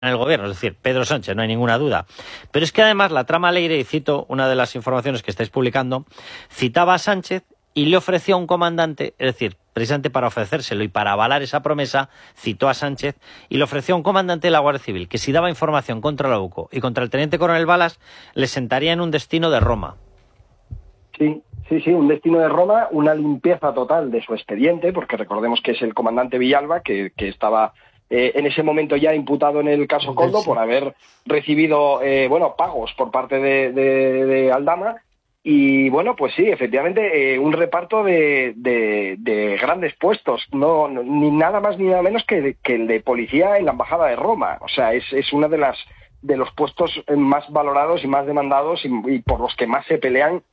en el gobierno, es decir, Pedro Sánchez, no hay ninguna duda. Pero es que además la trama Leire, y cito una de las informaciones que estáis publicando, citaba a Sánchez y le ofreció a un comandante, es decir, precisamente para ofrecérselo y para avalar esa promesa, citó a Sánchez y le ofreció a un comandante de la Guardia Civil que si daba información contra la UCO y contra el teniente coronel Balas, le sentaría en un destino de Roma. Sí, un destino de Roma, una limpieza total de su expediente, porque recordemos que es el comandante Villalba, que estaba en ese momento ya imputado en el caso Koldo por haber recibido pagos por parte de Aldama. Y bueno, pues sí, efectivamente, un reparto de grandes puestos, ni nada más ni nada menos que el de policía en la embajada de Roma. O sea, es una de los puestos más valorados y más demandados y por los que más se pelean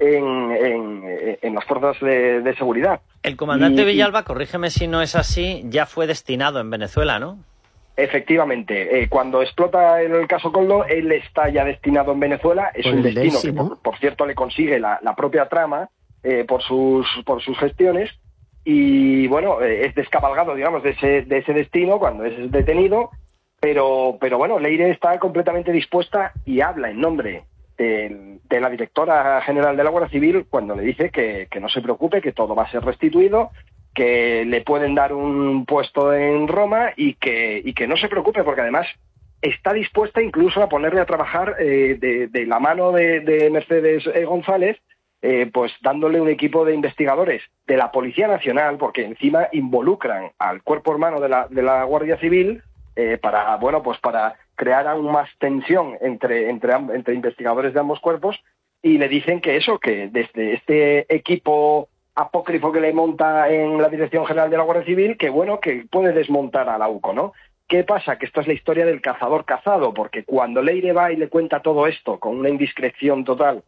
en las fuerzas de seguridad. El comandante Villalba, corrígeme si no es así, ya fue destinado en Venezuela, ¿no? Efectivamente, cuando explota el caso Koldo, él está ya destinado en Venezuela, es un destino que por cierto le consigue la propia trama por sus gestiones, y bueno, es descabalgado, digamos, de ese destino cuando es detenido, pero bueno, Leire está completamente dispuesta y habla en nombre de la directora general de la Guardia Civil cuando le dice que no se preocupe, que todo va a ser restituido, que le pueden dar un puesto en Roma y que no se preocupe, porque además está dispuesta incluso a ponerle a trabajar de la mano de Mercedes González, pues dándole un equipo de investigadores de la Policía Nacional, porque encima involucran al cuerpo hermano de la Guardia Civil para crear aún más tensión entre investigadores de ambos cuerpos, y le dicen que desde este equipo apócrifo que le monta en la Dirección General de la Guardia Civil, que puede desmontar a la UCO, ¿no? ¿Qué pasa? Que esta es la historia del cazador cazado, porque cuando Leire va y le cuenta todo esto con una indiscreción total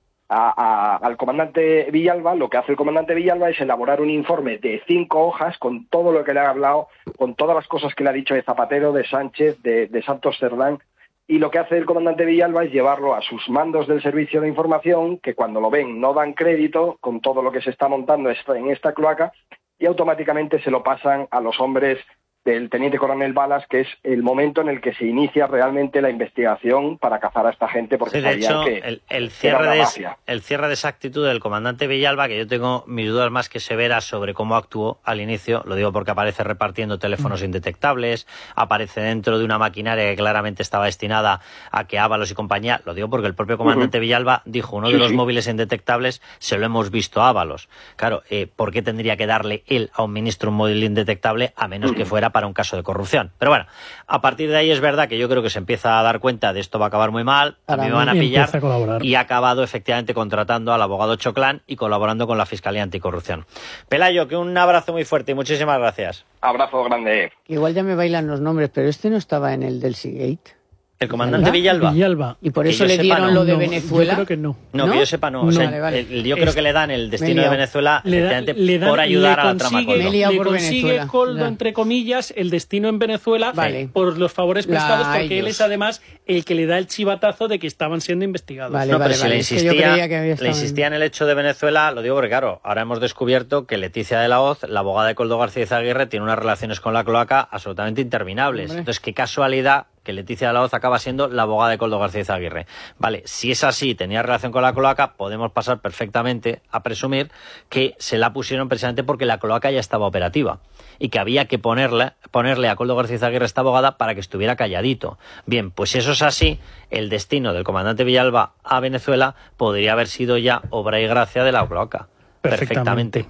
al comandante Villalba, lo que hace el comandante Villalba es elaborar un informe de 5 hojas con todo lo que le ha hablado, con todas las cosas que le ha dicho de Zapatero, de Sánchez, de Santos Cerdán, y lo que hace el comandante Villalba es llevarlo a sus mandos del servicio de información, que cuando lo ven no dan crédito con todo lo que se está montando en esta cloaca, y automáticamente se lo pasan a los hombres del teniente coronel Balas, que es el momento en el que se inicia realmente la investigación para cazar a esta gente, porque sí, de sabían hecho, que el cierre de esa actitud del comandante Villalba, que yo tengo mis dudas más que severas sobre cómo actuó al inicio, lo digo porque aparece repartiendo teléfonos indetectables, aparece dentro de una maquinaria que claramente estaba destinada a que Ábalos y compañía, lo digo porque el propio comandante Villalba dijo, uno de los móviles indetectables se lo hemos visto a Ábalos. Claro, ¿por qué tendría que darle él a un ministro un móvil indetectable a menos que fuera para un caso de corrupción? Pero bueno, a partir de ahí es verdad que yo creo que se empieza a dar cuenta de esto va a acabar muy mal, a mí me van a pillar, y ha acabado efectivamente contratando al abogado Choclán y colaborando con la Fiscalía Anticorrupción. Pelayo, que un abrazo muy fuerte y muchísimas gracias. Abrazo grande. Igual ya me bailan los nombres, pero este no estaba en el del Seagate. ¿El comandante Villalba? ¿Y por eso le dieron lo de Venezuela? Yo creo que no. No, que yo sepa no. O sea, yo creo que le dan el destino de Venezuela por ayudar a la trama Koldo. Le consigue Koldo, entre comillas, el destino en Venezuela por los favores prestados, porque él es además el que le da el chivatazo de que estaban siendo investigados. Si le insistía en el hecho de Venezuela, lo digo porque claro, ahora hemos descubierto que Leticia de la Hoz, la abogada de Koldo García Izaguirre, tiene unas relaciones con la cloaca absolutamente interminables. Entonces, qué casualidad que Leticia de la Hoz acaba siendo la abogada de Koldo García Izaguirre. Vale, si es así, tenía relación con la cloaca, podemos pasar perfectamente a presumir que se la pusieron precisamente porque la cloaca ya estaba operativa y que había que ponerle a Koldo García Izaguirre esta abogada para que estuviera calladito. Bien, pues si eso es así, el destino del comandante Villalba a Venezuela podría haber sido ya obra y gracia de la cloaca. Perfectamente.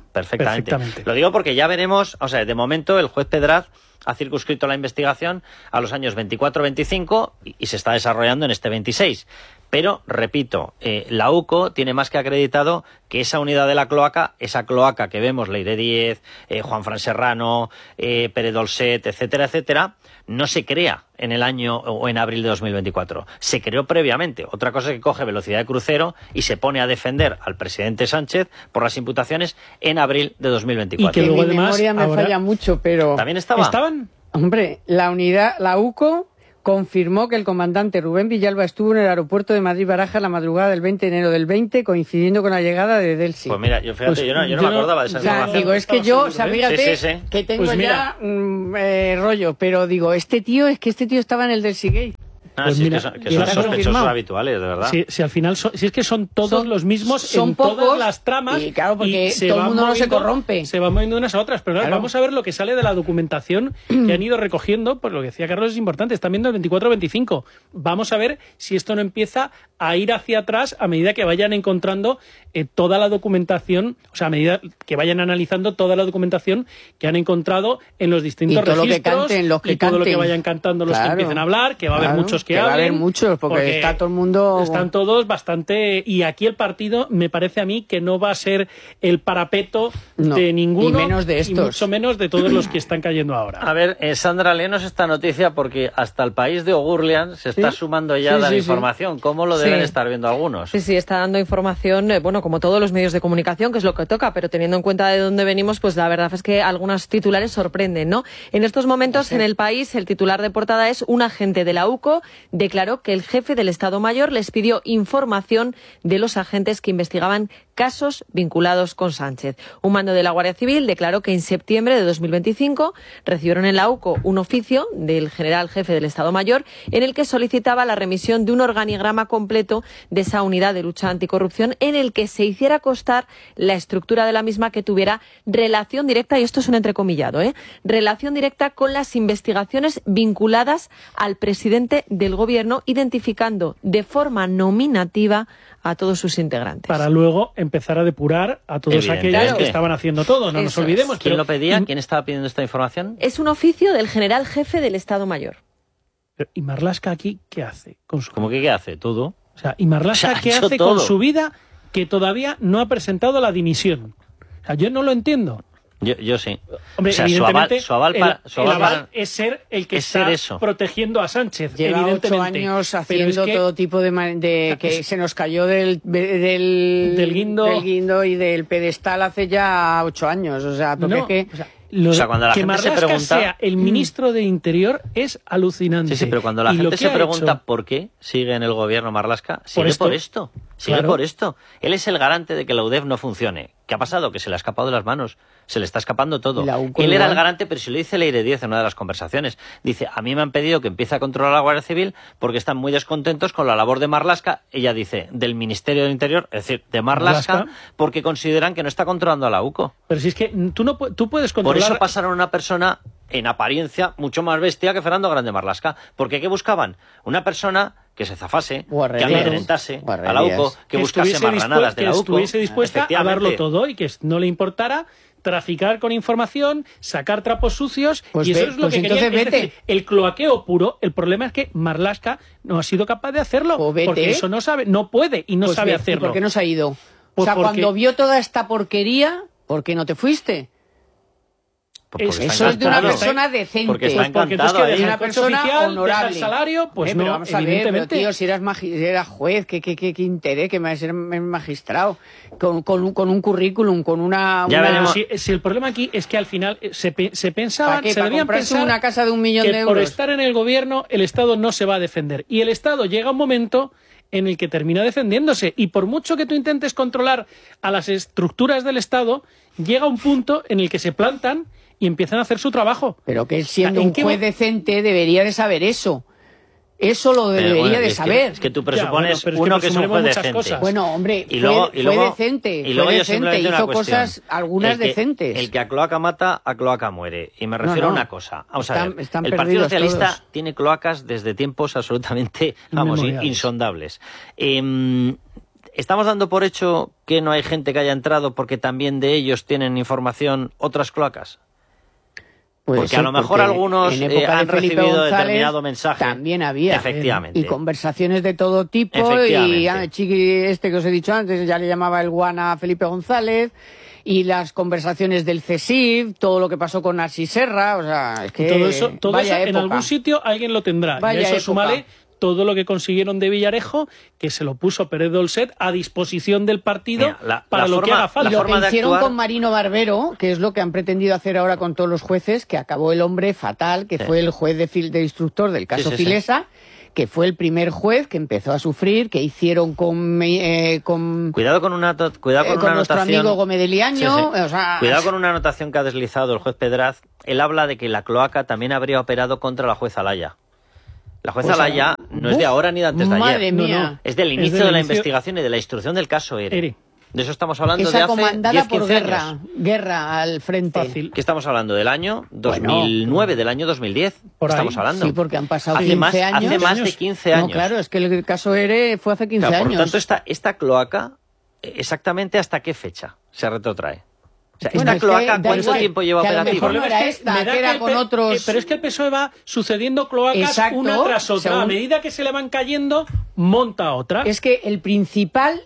Lo digo porque ya veremos, o sea, de momento el juez Pedraz ha circunscrito la investigación a los años 24-25 y se está desarrollando en este 26. Pero, repito, la UCO tiene más que acreditado que esa unidad de la cloaca, esa cloaca que vemos, Leire Díez, Juan Fran Serrano, Pérez Dolcet, etcétera, etcétera, no se crea en el año o en abril de 2024. Se creó previamente. Otra cosa es que coge velocidad de crucero y se pone a defender al presidente Sánchez por las imputaciones en abril de 2024. Y que luego, además, mi memoria me falla mucho, pero... ¿También estaban? Hombre, la UCO confirmó que el comandante Rubén Villalba estuvo en el aeropuerto de Madrid-Barajas la madrugada del 20 de enero del 20, coincidiendo con la llegada de Delsi. Pues mira, yo fíjate, yo no me acordaba de esa información. Digo, es que yo, o sea, fíjate que tengo pues ya rollo, pero digo, este tío estaba en el Delsi Gate. Pues mira, que son sospechosos habituales, de verdad. Si al final, si es que son todos los mismos en todas las tramas, y claro, porque todo el mundo no se corrompe. Se van moviendo unas a otras, pero claro, vamos a ver lo que sale de la documentación que han ido recogiendo, pues lo que decía Carlos es importante, están viendo el 24-25. Vamos a ver si esto no empieza a ir hacia atrás a medida que vayan encontrando toda la documentación, o sea, a medida que vayan analizando toda la documentación que han encontrado en los distintos registros, y todo lo que vayan cantando los que empiecen a hablar, que va a haber muchos que va a haber muchos, porque está todo el mundo... Están todos bastante... Y aquí el partido, me parece a mí, que no va a ser el parapeto de ninguno, y menos de estos. Y mucho menos de todos los que están cayendo ahora. A ver, Sandra, léenos esta noticia, porque hasta el país de Ogurlian se está sumando ya a dar información. ¿Cómo lo deben estar viendo algunos? Sí, está dando información, bueno, como todos los medios de comunicación, que es lo que toca, pero teniendo en cuenta de dónde venimos, pues la verdad es que algunos titulares sorprenden, ¿no? En estos momentos, en el país, el titular de portada es: un agente de la UCO declaró que el jefe del Estado Mayor les pidió información de los agentes que investigaban casos vinculados con Sánchez. Un mando de la Guardia Civil declaró que en septiembre de 2025 recibieron en la UCO un oficio del general jefe del Estado Mayor en el que solicitaba la remisión de un organigrama completo de esa unidad de lucha anticorrupción en el que se hiciera constar la estructura de la misma que tuviera relación directa, y esto es un entrecomillado, relación directa con las investigaciones vinculadas al presidente del Gobierno, identificando de forma nominativa a todos sus integrantes. Para luego empezar a depurar a todos aquellos que estaban haciendo todo, no nos olvidemos. ¿Quién lo pedía? ¿Quién estaba pidiendo esta información? Es un oficio del general jefe del Estado Mayor. ¿Y Marlaska aquí qué hace? ¿Cómo que qué hace? Todo. O sea, ¿y Marlaska qué hace con su vida que todavía no ha presentado la dimisión? O sea, yo no lo entiendo. Yo sí. Hombre, o sea, evidentemente, su aval es ser el que está protegiendo a Sánchez. Lleva evidentemente. 8 años haciendo todo tipo de que se nos cayó del guindo y del pedestal hace ya 8 años. O sea, porque cuando la gente se pregunta, sea el ministro de Interior es alucinante. Sí, pero cuando la gente se pregunta por qué sigue en el gobierno Marlaska, sigue por esto. Sigue por esto. Él es el garante de que la UDEF no funcione. ¿Qué ha pasado? Que se le ha escapado de las manos. Se le está escapando todo. Él era el garante, pero si lo dice Leire Díez en una de las conversaciones. Dice, a mí me han pedido que empiece a controlar a la Guardia Civil porque están muy descontentos con la labor de Marlaska. Ella dice, del Ministerio del Interior, es decir, de Marlaska, porque consideran que no está controlando a la UCO. Pero si es que tú puedes controlar... Por eso pasaron a una persona, en apariencia, mucho más bestia que Fernando Grande Marlaska. Porque ¿qué buscaban? Una persona que se zafase, que amedrentase a la UCO, que buscase marranadas de la UCO. Que estuviese dispuesta a darlo todo y que no le importara traficar con información, sacar trapos sucios, y eso es lo que querían. Es decir, el cloaqueo puro. El problema es que Marlaska no ha sido capaz de hacerlo, porque eso no sabe, no puede y no sabe hacerlo. ¿Por qué no se ha ido? Pues o sea, cuando vio toda esta porquería, ¿por qué no te fuiste? Eso es de una persona decente. Porque está porque tú es que ahí. una persona honorable. El salario, pues no, vamos a ver, pero, tío, si eras juez, ¿qué interés que me ser magistrado? Con un currículum, con una... Ya veremos. Si el problema aquí es que al final se pensaban, se debían pensar una casa de 1 millón que de euros. Por estar en el gobierno, el Estado no se va a defender. Y el Estado llega un momento en el que termina defendiéndose. Y por mucho que tú intentes controlar a las estructuras del Estado, llega un punto en el que se plantan y empiezan a hacer su trabajo. Pero que él, siendo un juez decente, debería de saber eso. Eso lo debería de saber. Es que tú presupones uno que es un juez decente. Cosas. Bueno, hombre, fue decente. Y luego hizo cosas, algunas decentes. El que a cloaca mata, a cloaca muere. Y me refiero a una cosa. Vamos a ver. El Partido Socialista tiene cloacas desde tiempos absolutamente, insondables. ¿Estamos dando por hecho que no hay gente que haya entrado porque también de ellos tienen información otras cloacas? Porque a lo mejor algunos han recibido determinado mensaje. También había. Efectivamente. Y conversaciones de todo tipo. Y Chiqui, que os he dicho antes, ya le llamaba el guana a Felipe González. Y las conversaciones del CSIC, todo lo que pasó con Narcis Serra. O sea, es que todo eso en algún sitio alguien lo tendrá. Y a eso súmale todo lo que consiguieron de Villarejo, que se lo puso Pérez Dolcet a disposición del partido para lo que haga falta. Y lo que hicieron con Marino Barbero, que es lo que han pretendido hacer ahora con todos los jueces, que acabó el hombre fatal, que fue el juez de instructor del caso Filesa, que fue el primer juez que empezó a sufrir, que hicieron con cuidado con una nuestro amigo Gómez de Liaño. O sea, cuidado con una anotación que ha deslizado el juez Pedraz. Él habla de que la cloaca también habría operado contra la jueza Alaya. La jueza Alaya no es de ahora ni de antes de ayer. Madre mía. No. Es del inicio de la investigación y de la instrucción del caso ERE. De eso estamos hablando de hace 10, 15 años. Guerra al frente. Fácil. ¿Qué estamos hablando? ¿Del año 2009, del año 2010? Estamos hablando. Sí, porque han pasado 15 años. Hace más de 15 años. No, claro, es que el caso ERE fue hace 15 años. Por lo tanto, esta cloaca, ¿exactamente hasta qué fecha se retrotrae? O sea, ¿esta cloaca cuánto tiempo lleva operativa? No era esta, que era con otros... Pero es que el PSOE va sucediendo cloacas una tras otra. A medida que se le van cayendo, monta otra. Es que el principal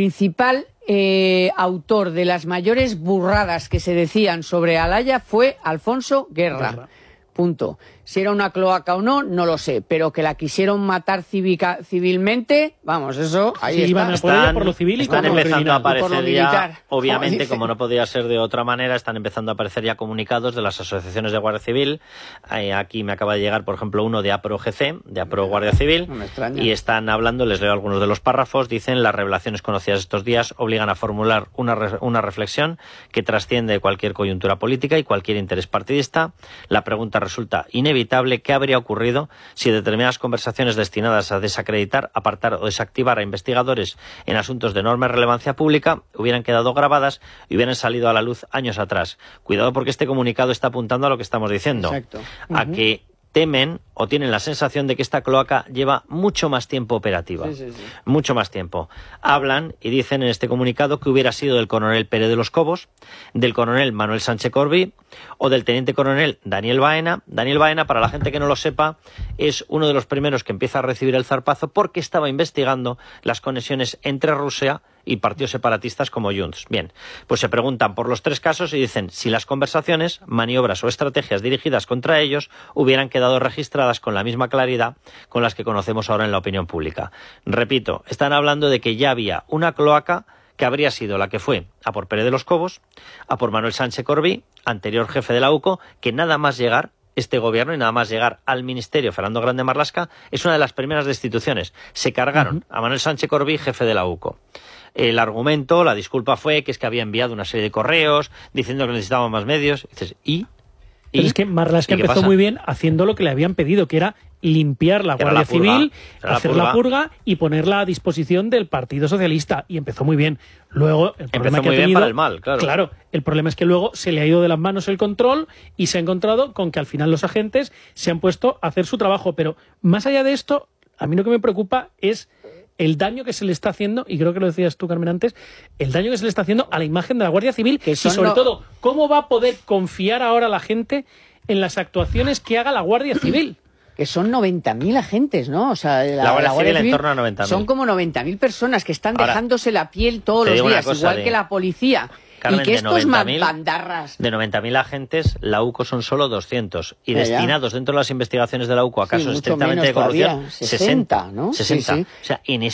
autor de las mayores burradas que se decían sobre Alaya fue Alfonso Guerra. Punto. Si era una cloaca o no, no lo sé, pero que la quisieron matar civilmente, vamos, eso, ahí están por lo civil y están empezando a aparecer militar, ya, obviamente, como no podía ser de otra manera, están empezando a aparecer ya comunicados de las asociaciones de Guardia Civil. Aquí me acaba de llegar, por ejemplo, uno de APRO-GC, de APRO-Guardia Civil, y están hablando, les leo algunos de los párrafos, dicen: las revelaciones conocidas estos días obligan a formular una reflexión que trasciende cualquier coyuntura política y cualquier interés partidista. La pregunta resulta inevitable: ¿qué habría ocurrido si determinadas conversaciones destinadas a desacreditar, apartar o desactivar a investigadores en asuntos de enorme relevancia pública hubieran quedado grabadas y hubieran salido a la luz años atrás? Cuidado, porque este comunicado está apuntando a lo que estamos diciendo. Exacto. A que temen o tienen la sensación de que esta cloaca lleva mucho más tiempo operativa. Mucho más tiempo. Hablan y dicen en este comunicado que hubiera sido del coronel Pérez de los Cobos, del coronel Manuel Sánchez Corbí o del teniente coronel Daniel Baena. Daniel Baena, para la gente que no lo sepa, es uno de los primeros que empieza a recibir el zarpazo porque estaba investigando las conexiones entre Rusia y partidos separatistas como Junts. Bien, pues se preguntan por los tres casos y dicen si las conversaciones, maniobras o estrategias dirigidas contra ellos hubieran quedado registradas con la misma claridad con las que conocemos ahora en la opinión pública. Repito, están hablando de que ya había una cloaca que habría sido la que fue a por Pérez de los Cobos, a por Manuel Sánchez Corbí, anterior jefe de la UCO, que nada más llegar este gobierno y nada más llegar al ministerio Fernando Grande Marlaska es una de las primeras destituciones. Se cargaron a Manuel Sánchez Corbí, jefe de la UCO. El argumento, la disculpa fue que es que había enviado una serie de correos diciendo que necesitaban más medios. Y dices, Pero es que Marlaska empezó muy bien haciendo lo que le habían pedido, que era limpiar la Guardia Civil, hacer la purga y ponerla a disposición del Partido Socialista. Y empezó muy bien. Luego, el problema empezó muy bien para el mal, claro. Claro, el problema es que luego se le ha ido de las manos el control y se ha encontrado con que al final los agentes se han puesto a hacer su trabajo. Pero más allá de esto, a mí lo que me preocupa es el daño que se le está haciendo, y creo que lo decías tú, Carmen, antes, el daño que se le está haciendo a la imagen de la Guardia Civil y sobre todo, ¿cómo va a poder confiar ahora la gente en las actuaciones que haga la Guardia Civil? Que son 90.000 agentes, ¿no? O sea, la Guardia Civil en torno a 90.000. Son como 90.000 personas que están dejándose la piel todos los días, igual que la policía. Carmen, y que estos bandarras... De 90.000 agentes, la UCO son solo 200. Y destinados dentro de las investigaciones de la UCO a casos estrictamente de corrupción, todavía. 60, ¿no? 60. Sí. O sea, en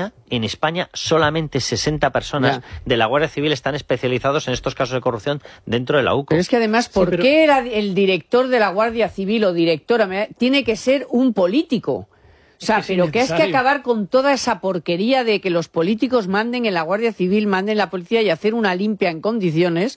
España solamente 60 personas de la Guardia Civil están especializados en estos casos de corrupción dentro de la UCO. Pero es que además, ¿por qué era el director de la Guardia Civil o directora? Tiene que ser un político. O sea, pero que es que acabar con toda esa porquería de que los políticos manden en la Guardia Civil, manden en la policía y hacer una limpia en condiciones.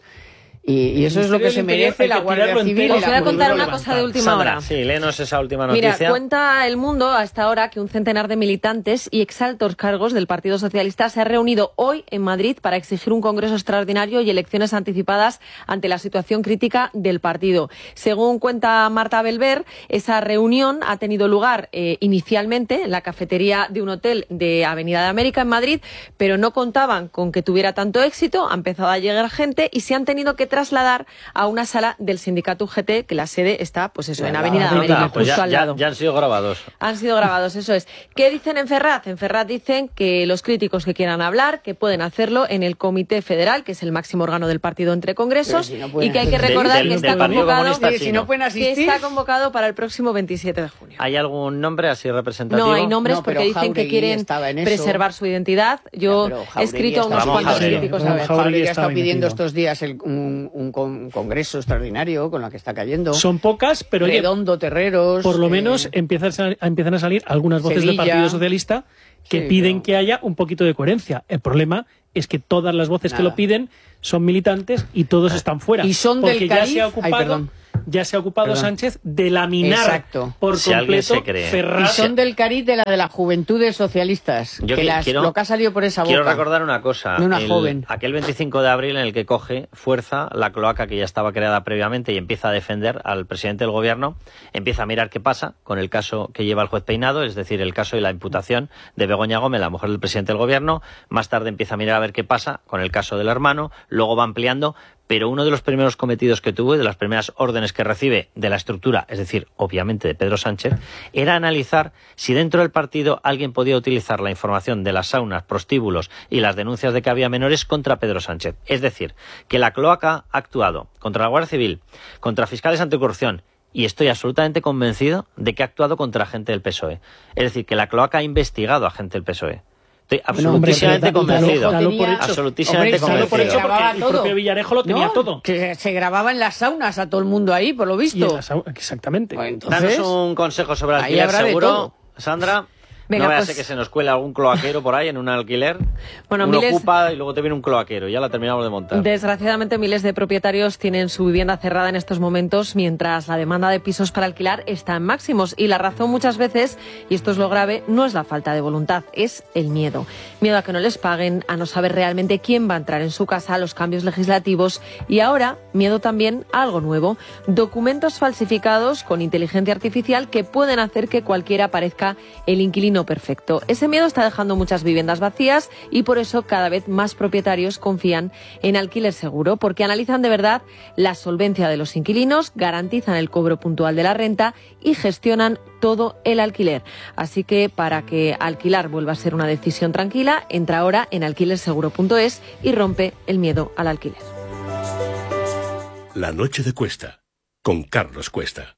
Y eso es lo que se merece la Guardia Civil. Os voy a contar una cosa de última hora. Sí, léenos esa última noticia. Mira, cuenta El Mundo hasta ahora que un centenar de militantes y exaltos cargos del Partido Socialista se ha reunido hoy en Madrid para exigir un congreso extraordinario y elecciones anticipadas ante la situación crítica del partido. Según cuenta Marta Belver, esa reunión ha tenido lugar inicialmente en la cafetería de un hotel de Avenida de América en Madrid, pero no contaban con que tuviera tanto éxito, ha empezado a llegar gente y se han tenido que trasladar a una sala del sindicato UGT, que la sede está, pues eso, en Avenida de América, pues justo al lado. Ya han sido grabados. Han sido grabados, eso es. ¿Qué dicen en Ferraz? En Ferraz dicen que los críticos que quieran hablar, que pueden hacerlo en el Comité Federal, que es el máximo órgano del partido entre congresos, y que hay que recordar que está convocado, está convocado para el próximo 27 de junio. ¿Hay algún nombre así representativo? No hay nombres porque dicen que quieren preservar su identidad. Yo he escrito a unos cuantos críticos. Jauregui ha estado pidiendo estos días un congreso extraordinario con la que está cayendo. Son pocas, pero Redondo, Terreros... Por lo menos empiezan a salir algunas voces del Partido Socialista que piden que haya un poquito de coherencia. El problema es que todas las voces que lo piden son militantes y todos están fuera. Y son porque del Cariz... ya se ha ocupado Sánchez de laminar por completo Ferraz. Y son del cariz de las juventudes socialistas, lo que ha salido por esa boca. Quiero recordar una cosa. De una joven. Aquel 25 de abril en el que coge fuerza la cloaca que ya estaba creada previamente y empieza a defender al presidente del gobierno, empieza a mirar qué pasa con el caso que lleva el juez Peinado, es decir, el caso y la imputación de Begoña Gómez, la mujer del presidente del gobierno. Más tarde empieza a mirar a ver qué pasa con el caso del hermano, luego va ampliando. Pero uno de los primeros cometidos que tuvo y de las primeras órdenes que recibe de la estructura, es decir, obviamente de Pedro Sánchez, era analizar si dentro del partido alguien podía utilizar la información de las saunas, prostíbulos y las denuncias de que había menores contra Pedro Sánchez. Es decir, que la cloaca ha actuado contra la Guardia Civil, contra fiscales anticorrupción, y estoy absolutamente convencido de que ha actuado contra gente del PSOE. Es decir, que la cloaca ha investigado a gente del PSOE. Estoy absolutísimamente convencido. Absolutísimamente convencido. Por hecho, porque el propio Villarejo lo tenía todo. Que se grababa en las saunas a todo el mundo ahí, por lo visto. Exactamente. Pues entonces, danos un consejo sobre alquiler seguro, Sandra. Venga, no vaya a ser que se nos cuele algún cloaquero por ahí en un alquiler. Bueno, uno ocupa y luego te viene un cloaquero. Ya la terminamos de montar. Desgraciadamente, miles de propietarios tienen su vivienda cerrada en estos momentos, mientras la demanda de pisos para alquilar está en máximos. Y la razón muchas veces, y esto es lo grave, no es la falta de voluntad, es el miedo. Miedo a que no les paguen, a no saber realmente quién va a entrar en su casa, a los cambios legislativos. Y ahora, miedo también a algo nuevo. Documentos falsificados con inteligencia artificial que pueden hacer que cualquiera parezca el inquilino perfecto. Ese miedo está dejando muchas viviendas vacías y por eso cada vez más propietarios confían en Alquiler Seguro, porque analizan de verdad la solvencia de los inquilinos, garantizan el cobro puntual de la renta y gestionan todo el alquiler. Así que para que alquilar vuelva a ser una decisión tranquila, entra ahora en alquilerseguro.es y rompe el miedo al alquiler. La noche de Cuesta, con Carlos Cuesta.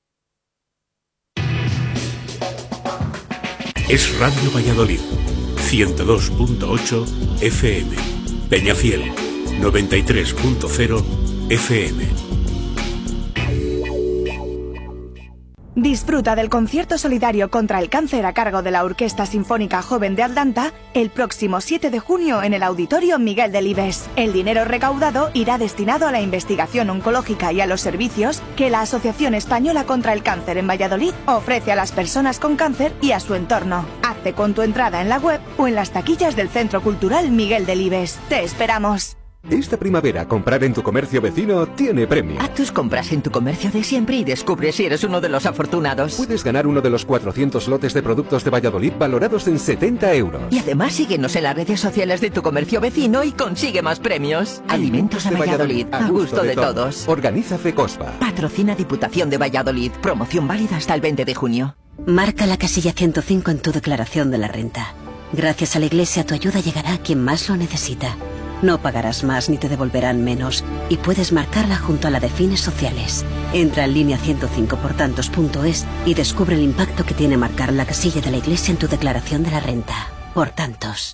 Es Radio Valladolid, 102.8 FM, Peñafiel, 93.0 FM. Disfruta del concierto solidario contra el cáncer a cargo de la Orquesta Sinfónica Joven de Atlanta el próximo 7 de junio en el Auditorio Miguel Delibes. El dinero recaudado irá destinado a la investigación oncológica y a los servicios que la Asociación Española contra el Cáncer en Valladolid ofrece a las personas con cáncer y a su entorno. Hazte con tu entrada en la web o en las taquillas del Centro Cultural Miguel Delibes. ¡Te esperamos! Esta primavera, comprar en tu comercio vecino tiene premio. Haz tus compras en tu comercio de siempre y descubre si eres uno de los afortunados. Puedes ganar uno de los 400 lotes de productos de Valladolid valorados en 70 euros. Y además síguenos en las redes sociales de tu comercio vecino y consigue más premios. Alimentos de Valladolid, a gusto de todos. Organiza FECOSPA. Patrocina Diputación de Valladolid. Promoción válida hasta el 20 de junio. Marca la casilla 105 en tu declaración de la renta. Gracias a la Iglesia tu ayuda llegará a quien más lo necesita. No pagarás más ni te devolverán menos y puedes marcarla junto a la de fines sociales. Entra en línea 105portantos.es y descubre el impacto que tiene marcar la casilla de la Iglesia en tu declaración de la renta. Por tantos.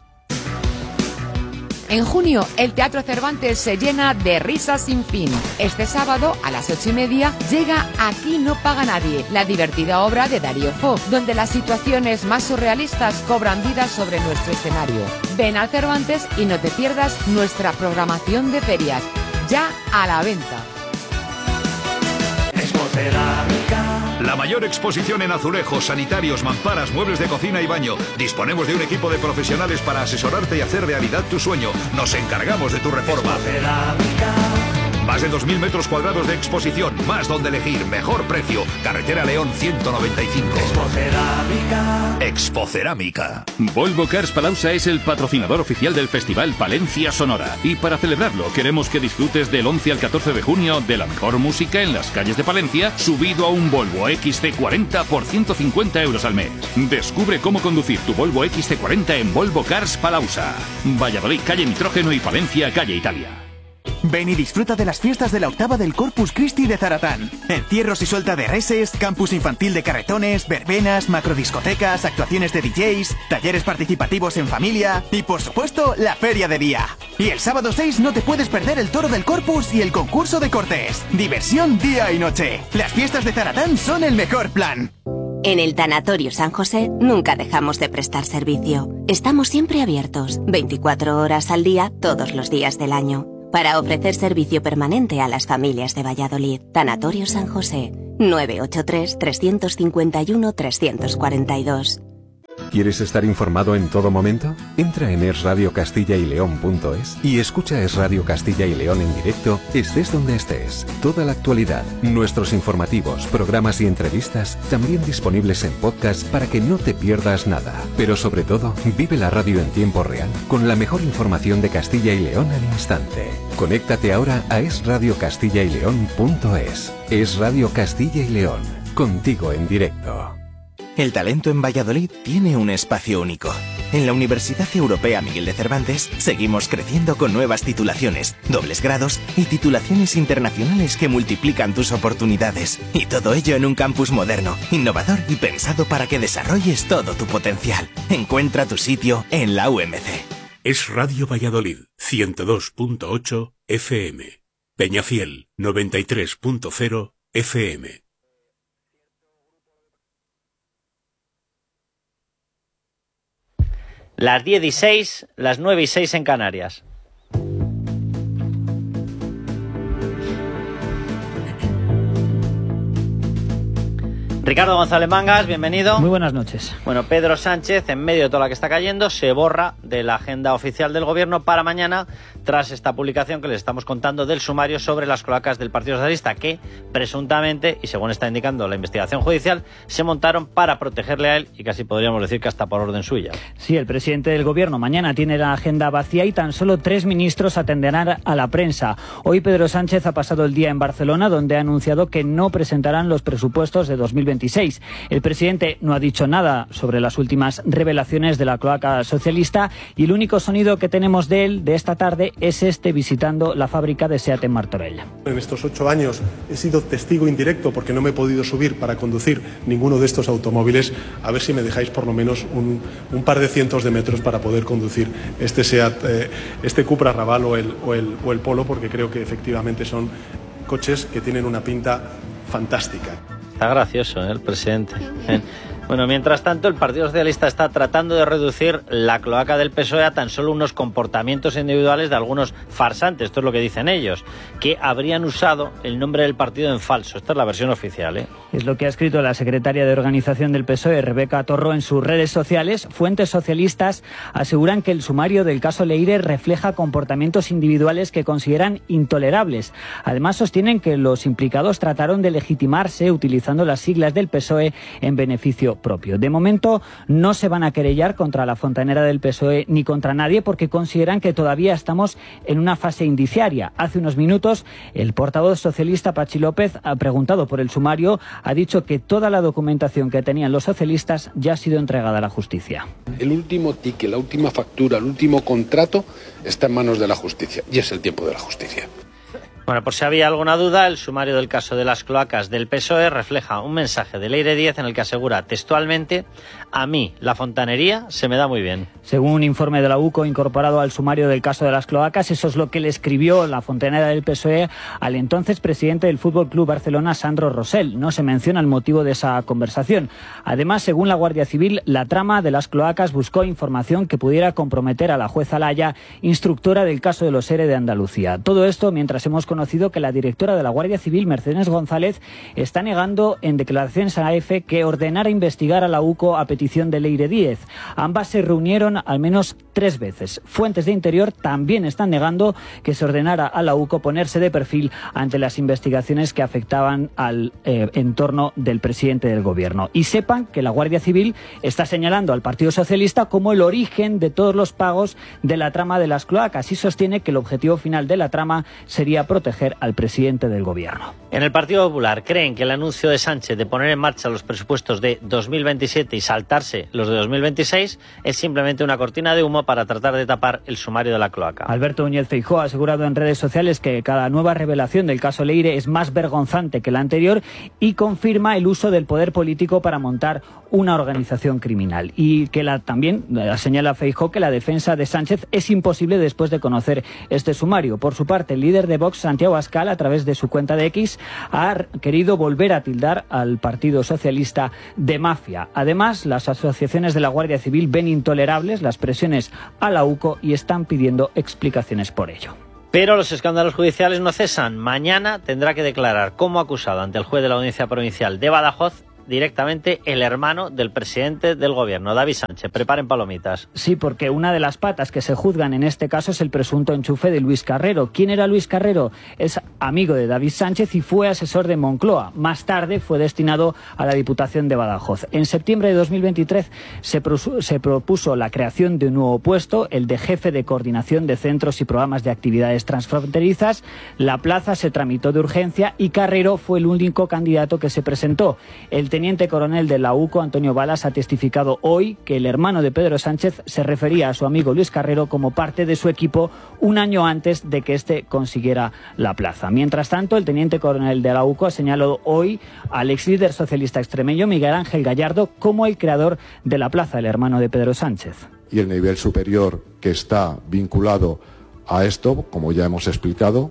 En junio, el Teatro Cervantes se llena de risas sin fin. Este sábado, a las 8:30, llega Aquí no paga nadie, la divertida obra de Darío Fo, donde las situaciones más surrealistas cobran vida sobre nuestro escenario. Ven al Cervantes y no te pierdas nuestra programación de ferias, ya a la venta. La mayor exposición en azulejos, sanitarios, mamparas, muebles de cocina y baño. Disponemos de un equipo de profesionales para asesorarte y hacer realidad tu sueño. Nos encargamos de tu reforma. Más de 2.000 metros cuadrados de exposición, más donde elegir, mejor precio. Carretera León 195. Expocerámica. Volvo Cars Palauza es el patrocinador oficial del Festival Palencia Sonora. Y para celebrarlo, queremos que disfrutes del 11 al 14 de junio de la mejor música en las calles de Palencia, subido a un Volvo XC40 por 150 euros al mes. Descubre cómo conducir tu Volvo XC40 en Volvo Cars Palauza. Valladolid, calle Nitrógeno, y Palencia, calle Italia. Ven y disfruta de las fiestas de la octava del Corpus Christi de Zaratán. Encierros y suelta de reses, campus infantil de carretones, verbenas, macrodiscotecas, actuaciones de DJs, talleres participativos en familia y, por supuesto, la feria de día. Y el sábado 6 no te puedes perder el toro del Corpus y el concurso de cortes. Diversión día y noche. Las fiestas de Zaratán son el mejor plan. En el Tanatorio San José nunca dejamos de prestar servicio. Estamos siempre abiertos, 24 horas al día, todos los días del año, para ofrecer servicio permanente a las familias de Valladolid. Tanatorio San José, 983-351-342. ¿Quieres estar informado en todo momento? Entra en esradiocastilla-y-león.es y escucha Es Radio Castilla y León en directo, estés donde estés. Toda la actualidad, nuestros informativos, programas y entrevistas, también disponibles en podcast para que no te pierdas nada. Pero sobre todo, vive la radio en tiempo real, con la mejor información de Castilla y León al instante. Conéctate ahora a esradiocastilla-y-león.es. Es Radio Castilla y León, contigo en directo. El talento en Valladolid tiene un espacio único. En la Universidad Europea Miguel de Cervantes seguimos creciendo con nuevas titulaciones, dobles grados y titulaciones internacionales que multiplican tus oportunidades. Y todo ello en un campus moderno, innovador y pensado para que desarrolles todo tu potencial. Encuentra tu sitio en la UMC. Es Radio Valladolid, 102.8 FM. Peñafiel, 93.0 FM. Las 10:06, las 9:06 en Canarias. Ricardo González Mangas, bienvenido. Muy buenas noches. Bueno, Pedro Sánchez, en medio de toda la que está cayendo, se borra de la agenda oficial del Gobierno para mañana, tras esta publicación que les estamos contando del sumario sobre las cloacas del Partido Socialista, que presuntamente, y según está indicando la investigación judicial, se montaron para protegerle a él, y casi podríamos decir que hasta por orden suya. Sí, el presidente del Gobierno mañana tiene la agenda vacía y tan solo 3 ministros atenderán a la prensa. Hoy Pedro Sánchez ha pasado el día en Barcelona, donde ha anunciado que no presentarán los presupuestos de 2026. El presidente no ha dicho nada sobre las últimas revelaciones de la cloaca socialista y el único sonido que tenemos de él de esta tarde es este visitando la fábrica de SEAT en Martorell. En estos 8 años he sido testigo indirecto porque no me he podido subir para conducir ninguno de estos automóviles. A ver si me dejáis por lo menos un par de cientos de metros para poder conducir este SEAT, este Cupra Raval o el Polo, porque creo que efectivamente son coches que tienen una pinta fantástica. Está gracioso, el presidente. Bueno, mientras tanto, el Partido Socialista está tratando de reducir la cloaca del PSOE a tan solo unos comportamientos individuales de algunos farsantes, esto es lo que dicen ellos, que habrían usado el nombre del partido en falso. Esta es la versión oficial, ¿eh? Es lo que ha escrito la secretaria de organización del PSOE, Rebeca Torró, en sus redes sociales. Fuentes socialistas aseguran que el sumario del caso Leire refleja comportamientos individuales que consideran intolerables. Además, sostienen que los implicados trataron de legitimarse utilizando las siglas del PSOE en beneficio propio. De momento no se van a querellar contra la fontanera del PSOE ni contra nadie porque consideran que todavía estamos en una fase indiciaria. Hace unos minutos el portavoz socialista Pachi López, ha preguntado por el sumario, ha dicho que toda la documentación que tenían los socialistas ya ha sido entregada a la justicia. El último ticket, la última factura, el último contrato está en manos de la justicia y es el tiempo de la justicia. Bueno, por si había alguna duda, el sumario del caso de las cloacas del PSOE refleja un mensaje de Leire Díez en el que asegura textualmente: a mí la fontanería se me da muy bien. Según un informe de la UCO incorporado al sumario del caso de las cloacas, eso es lo que le escribió la fontanera del PSOE al entonces presidente del Fútbol Club Barcelona, Sandro Rosell. No se menciona el motivo de esa conversación. Además, según la Guardia Civil, la trama de las cloacas buscó información que pudiera comprometer a la jueza Laya, instructora del caso de los ERE de Andalucía. Todo esto mientras hemos conocido conocido que la directora de la Guardia Civil, Mercedes González, está negando en declaraciones a EFE que ordenara investigar a la UCO a petición de Leire Díez. Ambas se reunieron al menos 3 veces. Fuentes de Interior también están negando que se ordenara a la UCO ponerse de perfil ante las investigaciones que afectaban al entorno del presidente del gobierno. Y sepan que la Guardia Civil está señalando al Partido Socialista como el origen de todos los pagos de la trama de las cloacas y sostiene que el objetivo final de la trama sería proteger al presidente del gobierno. En el Partido Popular creen que el anuncio de Sánchez de poner en marcha los presupuestos de 2027 y saltarse los de 2026 es simplemente una cortina de humo para tratar de tapar el sumario de la cloaca. Alberto Núñez Feijóo ha asegurado en redes sociales que cada nueva revelación del caso Leire es más vergonzante que la anterior y confirma el uso del poder político para montar una organización criminal. Y que también señala Feijóo que la defensa de Sánchez es imposible después de conocer este sumario. Por su parte, el líder de Vox, Santiago Abascal, a través de su cuenta de X, ha querido volver a tildar al Partido Socialista de mafia. Además, las asociaciones de la Guardia Civil ven intolerables las presiones a la UCO y están pidiendo explicaciones por ello. Pero los escándalos judiciales no cesan. Mañana tendrá que declarar como acusado ante el juez de la Audiencia Provincial de Badajoz directamente el hermano del presidente del gobierno, David Sánchez. Preparen palomitas. Sí, porque una de las patas que se juzgan en este caso es el presunto enchufe de Luis Carrero. ¿Quién era Luis Carrero? Es amigo de David Sánchez y fue asesor de Moncloa. Más tarde fue destinado a la Diputación de Badajoz. En septiembre de 2023 se propuso la creación de un nuevo puesto, el de jefe de coordinación de centros y programas de actividades transfronterizas. La plaza se tramitó de urgencia y Carrero fue el único candidato que se presentó. El teniente coronel de la UCO, Antonio Balas, ha testificado hoy que el hermano de Pedro Sánchez se refería a su amigo Luis Carrero como parte de su equipo un año antes de que éste consiguiera la plaza. Mientras tanto, el teniente coronel de la UCO ha señalado hoy al ex líder socialista extremeño Miguel Ángel Gallardo como el creador de la plaza, el hermano de Pedro Sánchez. Y el nivel superior que está vinculado a esto, como ya hemos explicado,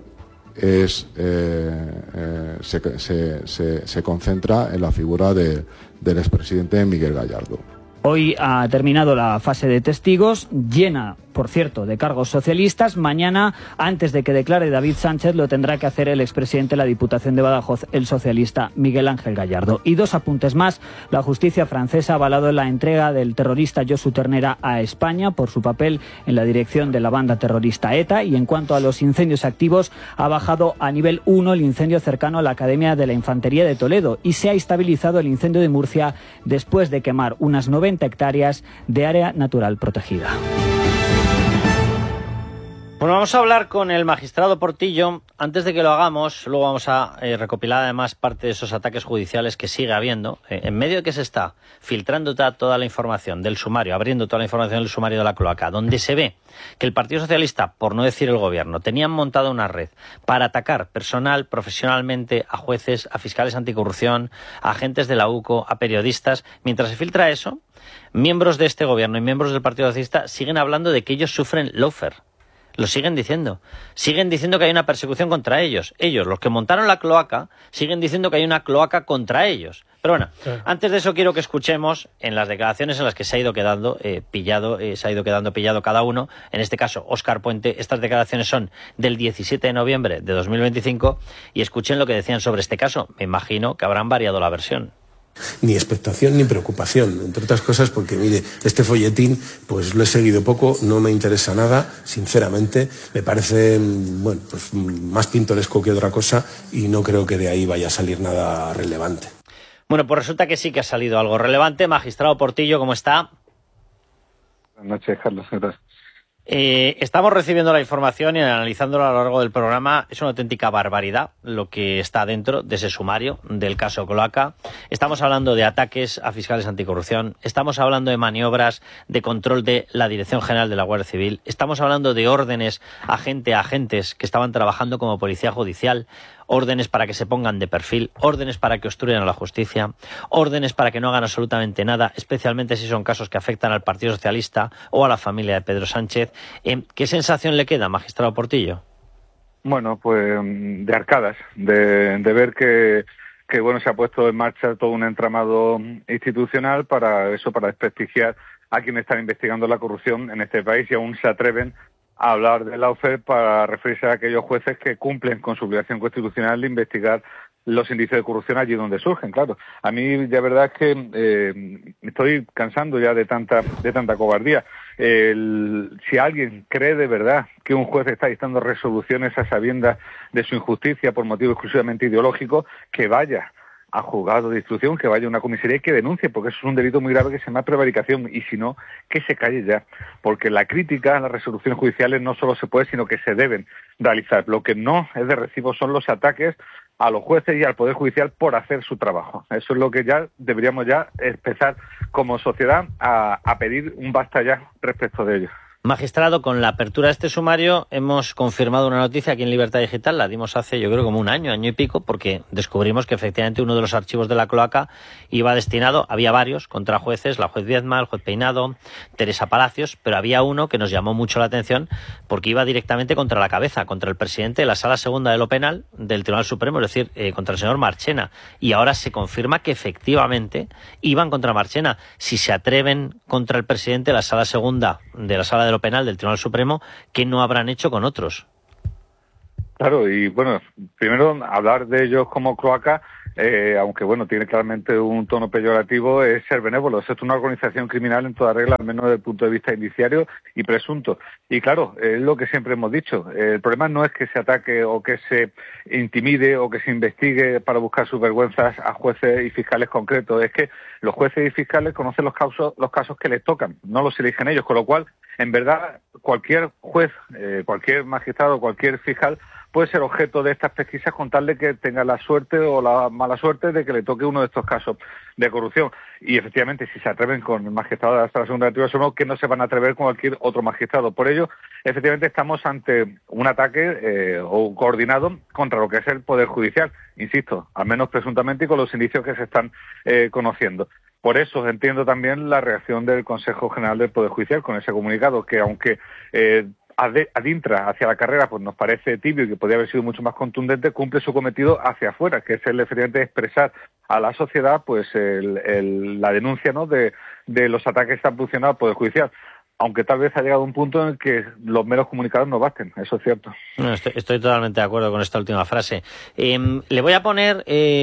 se concentra en la figura del expresidente Miguel Gallardo. Hoy ha terminado la fase de testigos, llena, por cierto, de cargos socialistas. Mañana, antes de que declare David Sánchez, lo tendrá que hacer el expresidente de la Diputación de Badajoz, el socialista Miguel Ángel Gallardo. Y 2 apuntes más. La justicia francesa ha avalado la entrega del terrorista Josu Ternera a España por su papel en la dirección de la banda terrorista ETA. Y en cuanto a los incendios activos, ha bajado a nivel 1 el incendio cercano a la Academia de la Infantería de Toledo y se ha estabilizado el incendio de Murcia después de quemar unas 90 hectáreas de área natural protegida. Bueno, vamos a hablar con el magistrado Portillo. Antes de que lo hagamos, luego vamos a recopilar además parte de esos ataques judiciales que sigue habiendo. En medio de que se está filtrando toda la información del sumario, abriendo toda la información del sumario de la cloaca, donde se ve que el Partido Socialista, por no decir el gobierno, tenían montada una red para atacar profesionalmente a jueces, a fiscales anticorrupción, a agentes de la UCO, a periodistas. Mientras se filtra eso, miembros de este gobierno y miembros del Partido Socialista siguen hablando de que ellos sufren lawfare. Lo siguen diciendo que hay una persecución contra ellos. Ellos, los que montaron la cloaca, siguen diciendo que hay una cloaca contra ellos. Pero bueno, antes de eso quiero que escuchemos en las declaraciones en las que se ha ido quedando pillado cada uno. En este caso, Óscar Puente. Estas declaraciones son del 17 de noviembre de 2025 y escuchen lo que decían sobre este caso. Me imagino que habrán variado la versión. Ni expectación ni preocupación, entre otras cosas porque, mire, este folletín pues lo he seguido poco, no me interesa nada, sinceramente, me parece pues más pintoresco que otra cosa y no creo que de ahí vaya a salir nada relevante. Bueno, pues resulta que sí que ha salido algo relevante. Magistrado Portillo, ¿cómo está? Buenas noches, Carlos. Gracias. Estamos recibiendo la información y analizándola a lo largo del programa. Es una auténtica barbaridad lo que está dentro de ese sumario del caso Cloaca. Estamos hablando de ataques a fiscales anticorrupción, estamos hablando de maniobras de control de la Dirección General de la Guardia Civil, estamos hablando de órdenes a agentes que estaban trabajando como policía judicial, órdenes para que se pongan de perfil, órdenes para que obstruyan a la justicia, órdenes para que no hagan absolutamente nada, especialmente si son casos que afectan al Partido Socialista o a la familia de Pedro Sánchez. ¿Qué sensación le queda, magistrado Portillo? Bueno, pues de arcadas, de ver que bueno, se ha puesto en marcha todo un entramado institucional para desprestigiar a quienes están investigando la corrupción en este país y aún se atreven a hablar de lawfare para referirse a aquellos jueces que cumplen con su obligación constitucional de investigar los indicios de corrupción allí donde surgen, claro. A mí, de verdad, es que estoy cansando ya de tanta cobardía. Si alguien cree de verdad que un juez está dictando resoluciones a sabiendas de su injusticia por motivo exclusivamente ideológico, que vaya a juzgado de instrucción, que vaya a una comisaría y que denuncie, porque eso es un delito muy grave que se llama prevaricación, y si no, que se calle ya, porque la crítica a las resoluciones judiciales no solo se puede, sino que se deben realizar. Lo que no es de recibo son los ataques a los jueces y al Poder Judicial por hacer su trabajo. Eso es lo que ya deberíamos ya empezar como sociedad a pedir un basta ya respecto de ello. Magistrado, con la apertura de este sumario hemos confirmado una noticia aquí en Libertad Digital, la dimos hace yo creo como un año y pico, porque descubrimos que efectivamente uno de los archivos de la cloaca iba destinado, había varios, contra jueces, la juez Viedma, el juez Peinado, Teresa Palacios, pero había uno que nos llamó mucho la atención porque iba directamente contra la cabeza, contra el presidente de la Sala Segunda de lo Penal del Tribunal Supremo, es decir, contra el señor Marchena, y ahora se confirma que efectivamente iban contra Marchena. Si se atreven contra el presidente de la Sala Segunda de la Sala de lo Penal del Tribunal Supremo, ¿qué no habrán hecho con otros? Claro, y bueno, primero hablar de ellos como cloaca, aunque bueno, tiene claramente un tono peyorativo, es ser benévolo. Esto es una organización criminal en toda regla, al menos desde el punto de vista indiciario y presunto. Y claro, es lo que siempre hemos dicho. El problema no es que se ataque o que se intimide o que se investigue para buscar sus vergüenzas a jueces y fiscales concretos. Es que los jueces y fiscales conocen los casos que les tocan, no los eligen ellos, con lo cual, en verdad, cualquier juez, cualquier magistrado, cualquier fiscal puede ser objeto de estas pesquisas con tal de que tenga la suerte o la mala suerte de que le toque uno de estos casos de corrupción. Y efectivamente, si se atreven con el magistrado hasta la segunda activa, son que no se van a atrever con cualquier otro magistrado. Por ello, efectivamente, estamos ante un ataque o coordinado contra lo que es el Poder Judicial, insisto, al menos presuntamente y con los indicios que se están conociendo. Por eso entiendo también la reacción del Consejo General del Poder Judicial con ese comunicado, que aunque adintra hacia la carrera pues nos parece tibio y que podría haber sido mucho más contundente, cumple su cometido hacia afuera, que es el efectivamente expresar a la sociedad pues la denuncia, ¿no?, de los ataques que están produciendo al Poder Judicial. Aunque tal vez ha llegado un punto en el que los meros comunicados no basten, eso es cierto. No, estoy totalmente de acuerdo con esta última frase. Le voy a poner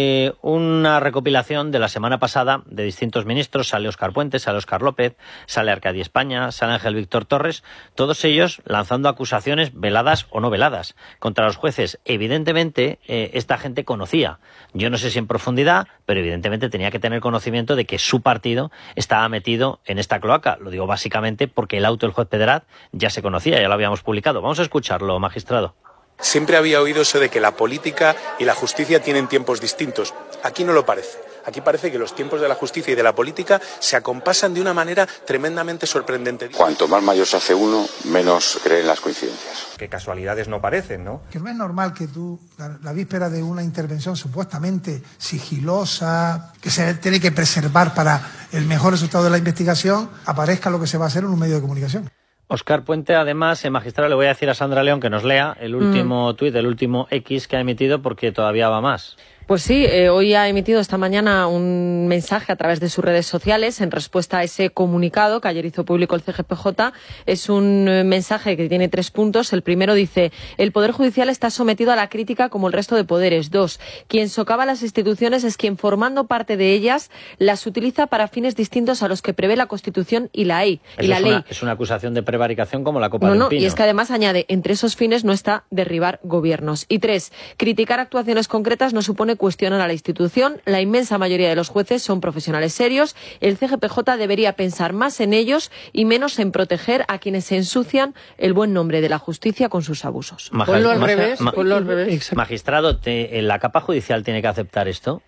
una recopilación de la semana pasada de distintos ministros. Sale Óscar Puente, sale Óscar López, sale Arcadi España, sale Ángel Víctor Torres, todos ellos lanzando acusaciones veladas o no veladas contra los jueces. Evidentemente, esta gente conocía, yo no sé si en profundidad, pero evidentemente tenía que tener conocimiento de que su partido estaba metido en esta cloaca. Lo digo básicamente porque el auto del juez Pedraz ya se conocía, ya lo habíamos publicado. Vamos a escucharlo, magistrado. Siempre había oído eso de que la política y la justicia tienen tiempos distintos. Aquí no lo parece. Aquí parece que los tiempos de la justicia y de la política se acompasan de una manera tremendamente sorprendente. Cuanto más mayor se hace uno, menos creen las coincidencias. Que casualidades no parecen, ¿no? Que no es normal que tú, la víspera de una intervención supuestamente sigilosa, que se tiene que preservar para el mejor resultado de la investigación, aparezca lo que se va a hacer en un medio de comunicación. Óscar Puente, además, magistrado, le voy a decir a Sandra León que nos lea el último tuit, el último X que ha emitido, porque todavía va más. Pues sí, hoy ha emitido esta mañana un mensaje a través de sus redes sociales en respuesta a ese comunicado que ayer hizo público el CGPJ. Es un mensaje que tiene 3 puntos. El primero dice: el Poder Judicial está sometido a la crítica como el resto de poderes. 2. Quien socava las instituciones es quien, formando parte de ellas, las utiliza para fines distintos a los que prevé la Constitución y la ley. Es una acusación de prevaricación como la Copa del Pino. Y es que además añade, entre esos fines no está derribar gobiernos. Y 3. Criticar actuaciones concretas no supone cuestionar a la institución. La inmensa mayoría de los jueces son profesionales serios. El CGPJ debería pensar más en ellos y menos en proteger a quienes se ensucian el buen nombre de la justicia con sus abusos. Ponlo al revés. Magistrado, ¿la capa judicial tiene que aceptar esto?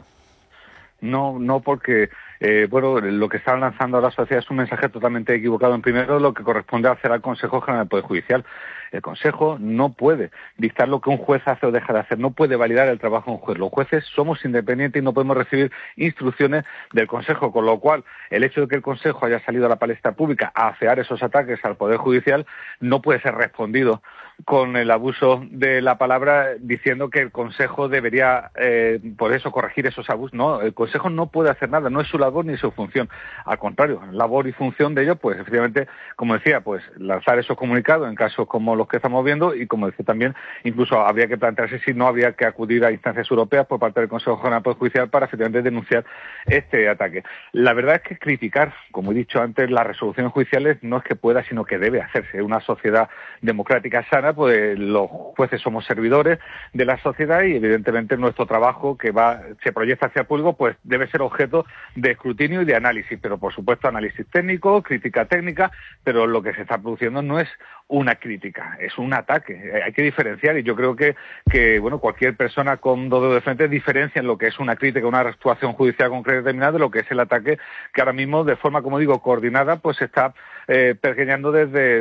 No, porque lo que están lanzando a la sociedad es un mensaje totalmente equivocado. En primero, lo que corresponde hacer al Consejo General del Poder Judicial. El Consejo no puede dictar lo que un juez hace o deja de hacer, no puede validar el trabajo de un juez. Los jueces somos independientes y no podemos recibir instrucciones del Consejo, con lo cual el hecho de que el Consejo haya salido a la palestra pública a afear esos ataques al Poder Judicial no puede ser respondido con el abuso de la palabra diciendo que el Consejo debería, por eso, corregir esos abusos. No, el Consejo no puede hacer nada, no es su labor ni su función. Al contrario, labor y función de ello, pues efectivamente, como decía, pues lanzar esos comunicados en casos como los que estamos viendo y, como decía también, incluso habría que plantearse si no había que acudir a instancias europeas por parte del Consejo General del Poder Judicial para efectivamente denunciar este ataque. La verdad es que criticar, como he dicho antes, las resoluciones judiciales no es que pueda, sino que debe hacerse. Una sociedad democrática sana, pues los jueces somos servidores de la sociedad y evidentemente nuestro trabajo que se proyecta hacia el público pues debe ser objeto de escrutinio y de análisis, pero por supuesto análisis técnico, crítica técnica, pero lo que se está produciendo no es una crítica, es un ataque. Hay que diferenciar y yo creo que bueno, cualquier persona con dos dedos de frente diferencia en lo que es una crítica, una actuación judicial concreta y determinada de lo que es el ataque que ahora mismo de forma, como digo, coordinada, pues se está pergeñando desde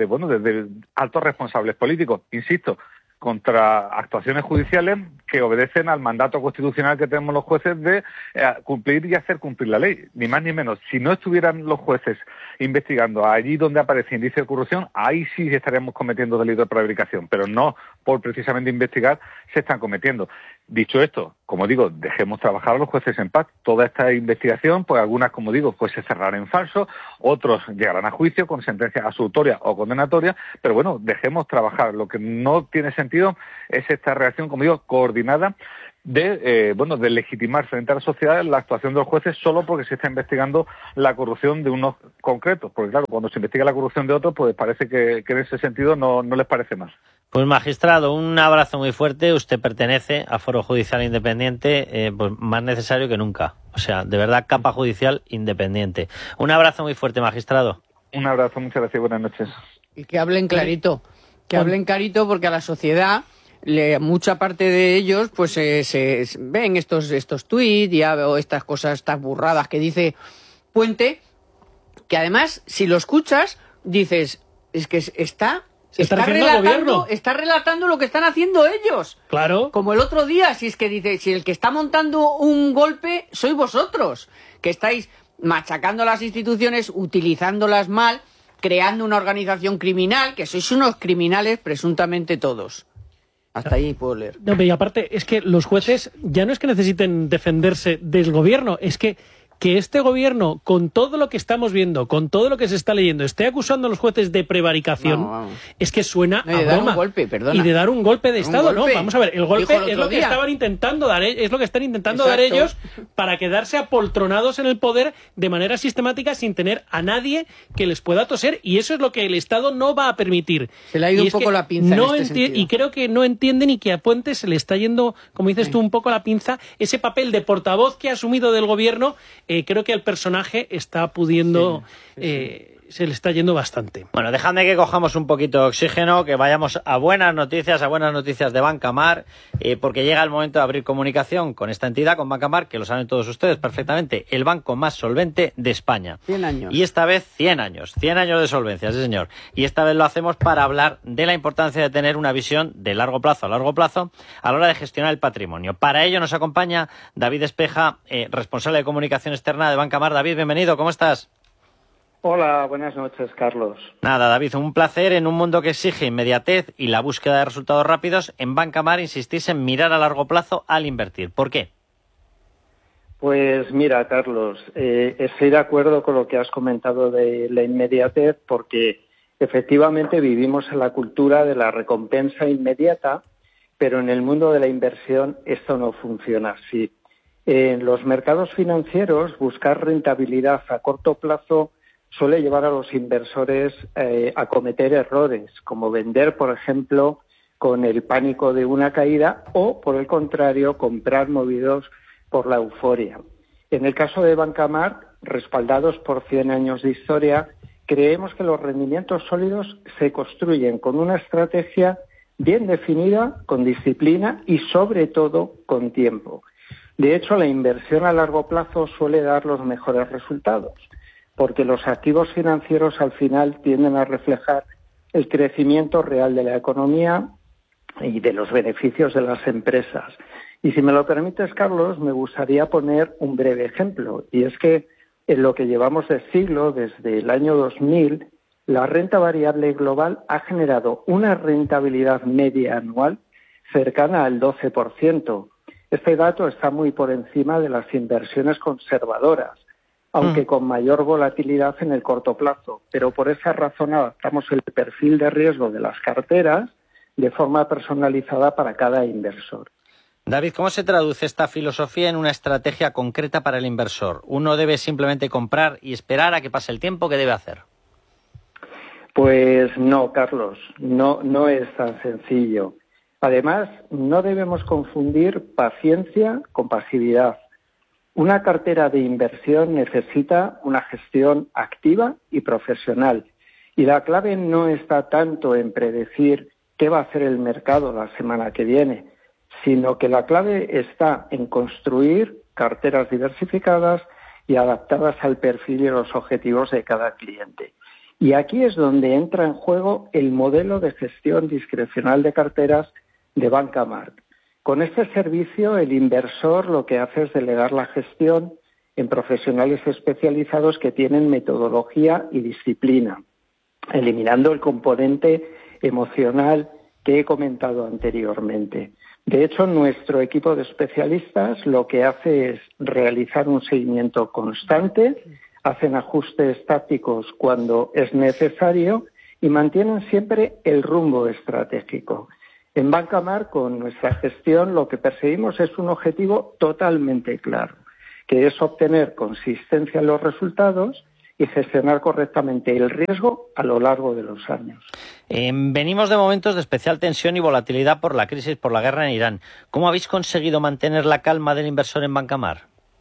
altos responsables políticos, insisto, contra actuaciones judiciales que obedecen al mandato constitucional que tenemos los jueces de cumplir y hacer cumplir la ley, ni más ni menos. Si no estuvieran los jueces investigando allí donde aparece índice de corrupción, ahí sí estaríamos cometiendo delitos de prevaricación, pero no por precisamente investigar se están cometiendo. Dicho esto, como digo, dejemos trabajar a los jueces en paz. Toda esta investigación, pues algunas, como digo, pues se cerrarán en falso, otros llegarán a juicio con sentencias absolutorias o condenatorias, pero bueno, dejemos trabajar. Lo que no tiene sentido es esta reacción, como digo, coordinada de legitimar frente a la sociedad la actuación de los jueces solo porque se está investigando la corrupción de unos concretos, porque claro, cuando se investiga la corrupción de otros, pues parece que en ese sentido no les parece más. Pues magistrado, un abrazo muy fuerte. Usted pertenece a Foro Judicial Independiente, pues más necesario que nunca. O sea, de verdad, capa judicial independiente. Un abrazo muy fuerte, magistrado. Un abrazo, muchas gracias, buenas noches. Y que hablen clarito, porque a la sociedad, mucha parte de ellos, pues se ven estos tuits o estas cosas, estas burradas que dice Puente, que además, si lo escuchas, dices, es que está relatando lo que están haciendo ellos. Claro. Como el otro día, si es que dice, si el que está montando un golpe sois vosotros, que estáis machacando las instituciones, utilizándolas mal, creando una organización criminal, que sois unos criminales presuntamente todos. Hasta ahí puedo leer. No, y aparte, es que los jueces ya no es que necesiten defenderse del gobierno, es que este gobierno, con todo lo que estamos viendo, con todo lo que se está leyendo, esté acusando a los jueces de prevaricación, es que suena a broma. Y de dar un golpe de Estado, ¿no? Vamos a ver, el golpe es lo que estaban intentando dar, es lo que están intentando dar ellos para quedarse apoltronados en el poder de manera sistemática sin tener a nadie que les pueda toser, y eso es lo que el Estado no va a permitir. Se le ha ido un poco la pinza en este sentido. Y creo que no entienden y que a Puente se le está yendo, como dices tú, un poco la pinza, ese papel de portavoz que ha asumido del gobierno. Creo que el personaje está pudiendo... se le está yendo bastante. Bueno, dejadme que cojamos un poquito de oxígeno, que vayamos a buenas noticias de Bancamar, porque llega el momento de abrir comunicación con esta entidad, con Bancamar, que lo saben todos ustedes perfectamente, el banco más solvente de España. 100 años. Y esta vez 100 años de solvencia, sí señor. Y esta vez lo hacemos para hablar de la importancia de tener una visión de largo plazo a la hora de gestionar el patrimonio. Para ello nos acompaña David Espeja, responsable de comunicación externa de Bancamar. David, bienvenido, ¿cómo estás? Hola, buenas noches, Carlos. Nada, David, un placer. En un mundo que exige inmediatez y la búsqueda de resultados rápidos, en Bancamar insistís en mirar a largo plazo al invertir. ¿Por qué? Pues mira, Carlos, estoy de acuerdo con lo que has comentado de la inmediatez, porque efectivamente vivimos en la cultura de la recompensa inmediata, pero en el mundo de la inversión esto no funciona así. En los mercados financieros, buscar rentabilidad a corto plazo suele llevar a los inversores a cometer errores, como vender, por ejemplo, con el pánico de una caída o, por el contrario, comprar movidos por la euforia. En el caso de Bancamar, respaldados por 100 años de historia, creemos que los rendimientos sólidos se construyen con una estrategia bien definida, con disciplina y, sobre todo, con tiempo. De hecho, la inversión a largo plazo suele dar los mejores resultados, porque los activos financieros al final tienden a reflejar el crecimiento real de la economía y de los beneficios de las empresas. Y si me lo permites, Carlos, me gustaría poner un breve ejemplo, y es que en lo que llevamos de siglo, desde el año 2000, la renta variable global ha generado una rentabilidad media anual cercana al 12%. Este dato está muy por encima de las inversiones conservadoras, aunque con mayor volatilidad en el corto plazo. Pero por esa razón adaptamos el perfil de riesgo de las carteras de forma personalizada para cada inversor. David, ¿cómo se traduce esta filosofía en una estrategia concreta para el inversor? ¿Uno debe simplemente comprar y esperar a que pase el tiempo? ¿Qué debe hacer? Pues no, Carlos, no es tan sencillo. Además, no debemos confundir paciencia con pasividad. Una cartera de inversión necesita una gestión activa y profesional. Y la clave no está tanto en predecir qué va a hacer el mercado la semana que viene, sino que la clave está en construir carteras diversificadas y adaptadas al perfil y los objetivos de cada cliente. Y aquí es donde entra en juego el modelo de gestión discrecional de carteras de Banca March. Con este servicio, el inversor lo que hace es delegar la gestión en profesionales especializados que tienen metodología y disciplina, eliminando el componente emocional que he comentado anteriormente. De hecho, nuestro equipo de especialistas lo que hace es realizar un seguimiento constante, hacen ajustes tácticos cuando es necesario y mantienen siempre el rumbo estratégico. En Banca March, con nuestra gestión, lo que perseguimos es un objetivo totalmente claro, que es obtener consistencia en los resultados y gestionar correctamente el riesgo a lo largo de los años. Venimos de momentos de especial tensión y volatilidad por la crisis, por la guerra en Irán. ¿Cómo habéis conseguido mantener la calma del inversor en Banca March?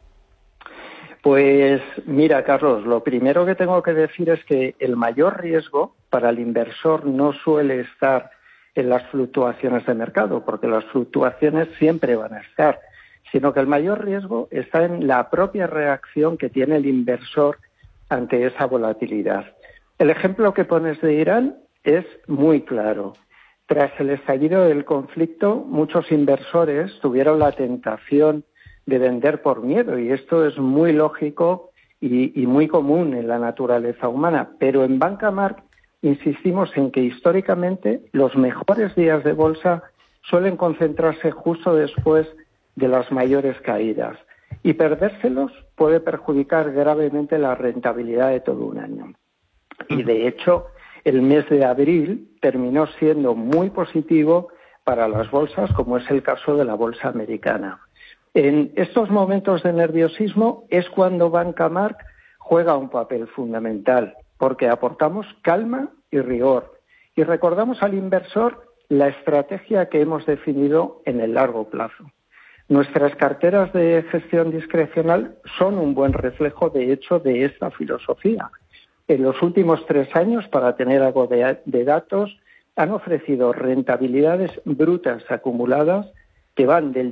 Pues mira, Carlos, lo primero que tengo que decir es que el mayor riesgo para el inversor no suele estar en las fluctuaciones de mercado, porque las fluctuaciones siempre van a estar, sino que el mayor riesgo está en la propia reacción que tiene el inversor ante esa volatilidad. El ejemplo que pones de Irán es muy claro. Tras el estallido del conflicto, muchos inversores tuvieron la tentación de vender por miedo, y esto es muy lógico y muy común en la naturaleza humana. Pero en Banca March insistimos en que históricamente los mejores días de bolsa suelen concentrarse justo después de las mayores caídas, y perdérselos puede perjudicar gravemente la rentabilidad de todo un año. Y de hecho, el mes de abril terminó siendo muy positivo para las bolsas, como es el caso de la bolsa americana. En estos momentos de nerviosismo es cuando Banca March juega un papel fundamental, porque aportamos calma y rigor y recordamos al inversor la estrategia que hemos definido en el largo plazo. Nuestras carteras de gestión discrecional son un buen reflejo, de hecho, de esta filosofía. En los últimos 3 años, para tener algo de datos, han ofrecido rentabilidades brutas acumuladas que van del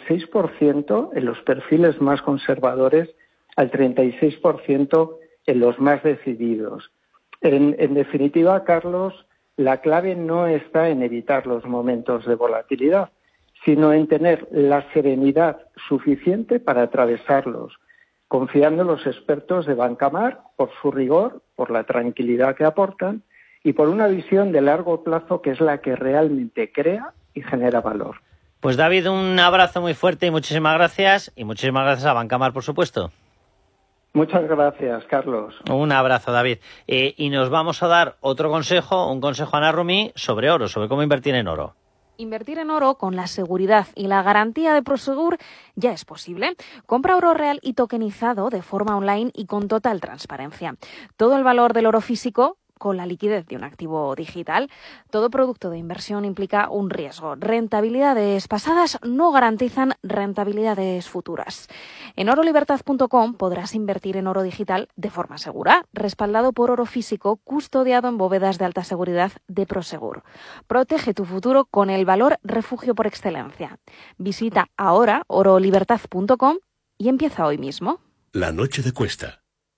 16% en los perfiles más conservadores al 36% en los más decididos. En definitiva, Carlos, la clave no está en evitar los momentos de volatilidad, sino en tener la serenidad suficiente para atravesarlos, confiando en los expertos de Banca March por su rigor, por la tranquilidad que aportan y por una visión de largo plazo que es la que realmente crea y genera valor. Pues David, un abrazo muy fuerte y muchísimas gracias a Banca March, por supuesto. Muchas gracias, Carlos. Un abrazo, David. Y nos vamos a dar otro consejo, un consejo a Ana Rumi sobre oro, sobre cómo invertir en oro. Invertir en oro con la seguridad y la garantía de Prosegur ya es posible. Compra oro real y tokenizado de forma online y con total transparencia. Todo el valor del oro físico con la liquidez de un activo digital. Todo producto de inversión implica un riesgo. Rentabilidades pasadas no garantizan rentabilidades futuras. En orolibertad.com podrás invertir en oro digital de forma segura, respaldado por oro físico, custodiado en bóvedas de alta seguridad de Prosegur. Protege tu futuro con el valor refugio por excelencia. Visita ahora orolibertad.com y empieza hoy mismo. La noche de Cuesta.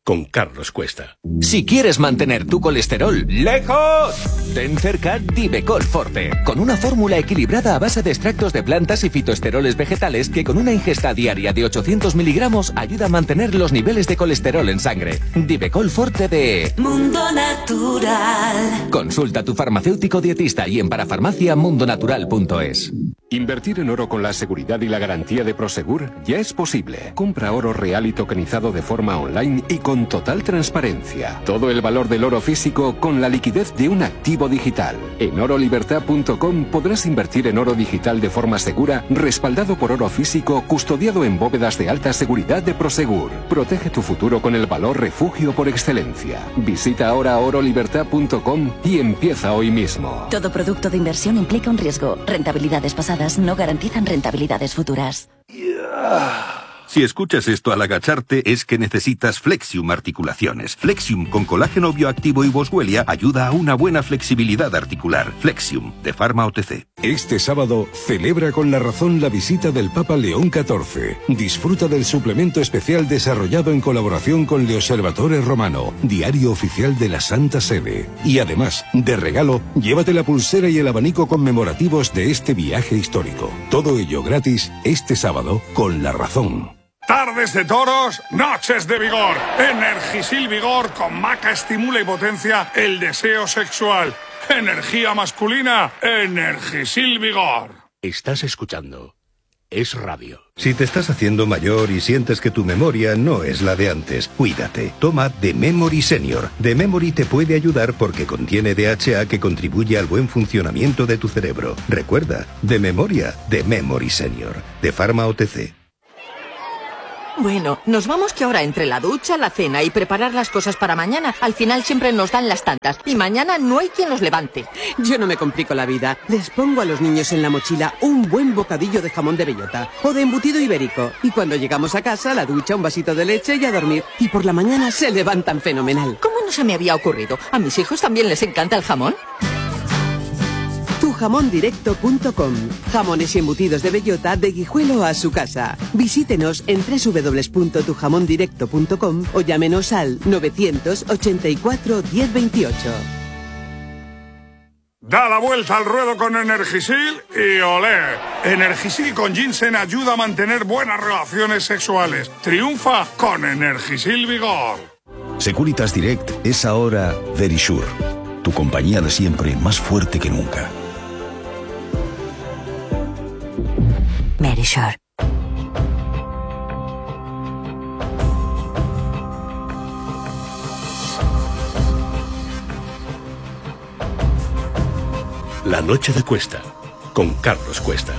con Carlos Cuesta. Si quieres mantener tu colesterol lejos, ten cerca Divecol Forte, con una fórmula equilibrada a base de extractos de plantas y fitoesteroles vegetales que con una ingesta diaria de 800 miligramos ayuda a mantener los niveles de colesterol en sangre. Divecol Forte de Mundo Natural. Consulta a tu farmacéutico dietista y en parafarmaciamundonatural.es. Invertir en oro con la seguridad y la garantía de Prosegur ya es posible. Compra oro real y tokenizado de forma online y con total transparencia. Todo el valor del oro físico con la liquidez de un activo digital. En orolibertad.com podrás invertir en oro digital de forma segura, respaldado por oro físico, custodiado en bóvedas de alta seguridad de Prosegur. Protege tu futuro con el valor refugio por excelencia. Visita ahora orolibertad.com y empieza hoy mismo. Todo producto de inversión implica un riesgo. Rentabilidades pasadas no garantizan rentabilidades futuras. Si escuchas esto al agacharte es que necesitas Flexium Articulaciones. Flexium con colágeno bioactivo y boswellia ayuda a una buena flexibilidad articular. Flexium, de Pharma OTC. Este sábado celebra con La Razón la visita del Papa León XIV. Disfruta del suplemento especial desarrollado en colaboración con Le Osservatore Romano, diario oficial de la Santa Sede. Y además, de regalo, llévate la pulsera y el abanico conmemorativos de este viaje histórico. Todo ello gratis este sábado con La Razón. Tardes de toros, noches de vigor. Energisil Vigor con maca estimula y potencia el deseo sexual. Energía masculina, Energisil Vigor. Estás escuchando Es Radio. Si te estás haciendo mayor y sientes que tu memoria no es la de antes, cuídate. Toma The Memory Senior. The Memory te puede ayudar porque contiene DHA que contribuye al buen funcionamiento de tu cerebro. Recuerda, de memoria, The Memory Senior. De Pharma OTC. Bueno, nos vamos que ahora entre la ducha, la cena y preparar las cosas para mañana, al final siempre nos dan las tantas y mañana no hay quien los levante. Yo no me complico la vida. Les pongo a los niños en la mochila un buen bocadillo de jamón de bellota o de embutido ibérico. Y cuando llegamos a casa, la ducha, un vasito de leche y a dormir. Y por la mañana se levantan fenomenal. ¿Cómo no se me había ocurrido? ¿A mis hijos también les encanta el jamón? Tujamondirecto.com. Jamones y embutidos de bellota de Guijuelo a su casa. Visítenos en www.tujamondirecto.com o llámenos al 984 1028. Da la vuelta al ruedo con Energisil y olé. Energisil con ginseng ayuda a mantener buenas relaciones sexuales. Triunfa con Energisil Vigor. Securitas Direct es ahora Verisure. Tu compañía de siempre más fuerte que nunca. Verisure. La noche de Cuesta, con Carlos Cuesta.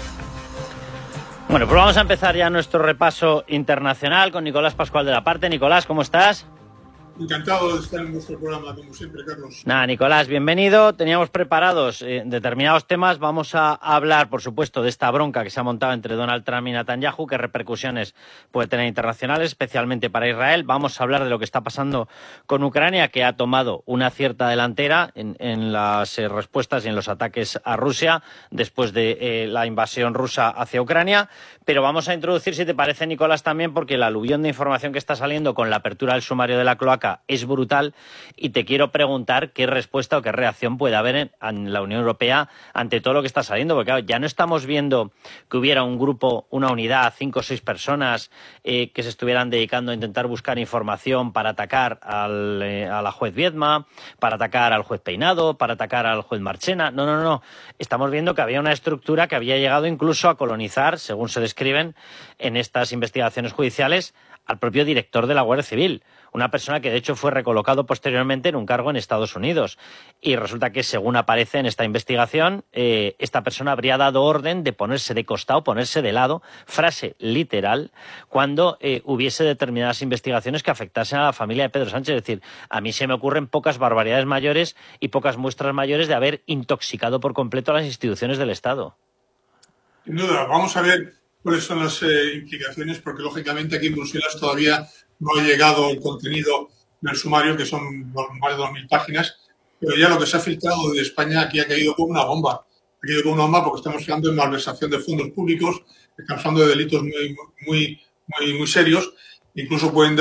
Bueno, pues vamos a empezar ya nuestro repaso internacional con Nicolás Pascual de la Parte. Nicolás, ¿cómo estás? Encantado de estar en vuestro programa, como siempre, Carlos. Nada, Nicolás, bienvenido. Teníamos preparados determinados temas. Vamos a hablar, por supuesto, de esta bronca que se ha montado entre Donald Trump y Netanyahu, qué repercusiones puede tener internacionales, especialmente para Israel. Vamos a hablar de lo que está pasando con Ucrania, que ha tomado una cierta delantera en las respuestas y en los ataques a Rusia después de la invasión rusa hacia Ucrania. Pero vamos a introducir, si te parece, Nicolás, también, porque la aluvión de información que está saliendo con la apertura del sumario de la cloaca es brutal y te quiero preguntar qué respuesta o qué reacción puede haber en la Unión Europea ante todo lo que está saliendo, porque claro, ya no estamos viendo que hubiera un grupo, una unidad, 5 o 6 personas que se estuvieran dedicando a intentar buscar información para atacar a la juez Viedma, para atacar al juez Peinado, para atacar al juez Marchena. No. Estamos viendo que había una estructura que había llegado incluso a colonizar, según se describen en estas investigaciones judiciales, al propio director de la Guardia Civil, una persona que de hecho fue recolocado posteriormente en un cargo en Estados Unidos. Y resulta que, según aparece en esta investigación, esta persona habría dado orden de ponerse de costado, ponerse de lado, frase literal, cuando hubiese determinadas investigaciones que afectasen a la familia de Pedro Sánchez. Es decir, a mí se me ocurren pocas barbaridades mayores y pocas muestras mayores de haber intoxicado por completo a las instituciones del Estado. Sin duda, vamos a ver cuáles son las implicaciones, porque lógicamente aquí en Bruselas todavía no ha llegado el contenido del sumario, que son más de 2.000 páginas, pero ya lo que se ha filtrado de España aquí ha caído como una bomba. Ha caído como una bomba porque estamos hablando de malversación de fondos públicos, estamos hablando de delitos muy serios, incluso pueden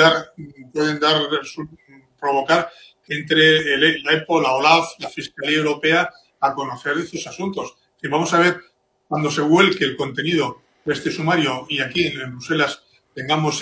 provocar que entre la EPO, la OLAF, la Fiscalía Europea a conocer estos asuntos. Y vamos a ver, cuando se vuelque el contenido de este sumario y aquí en Bruselas tengamos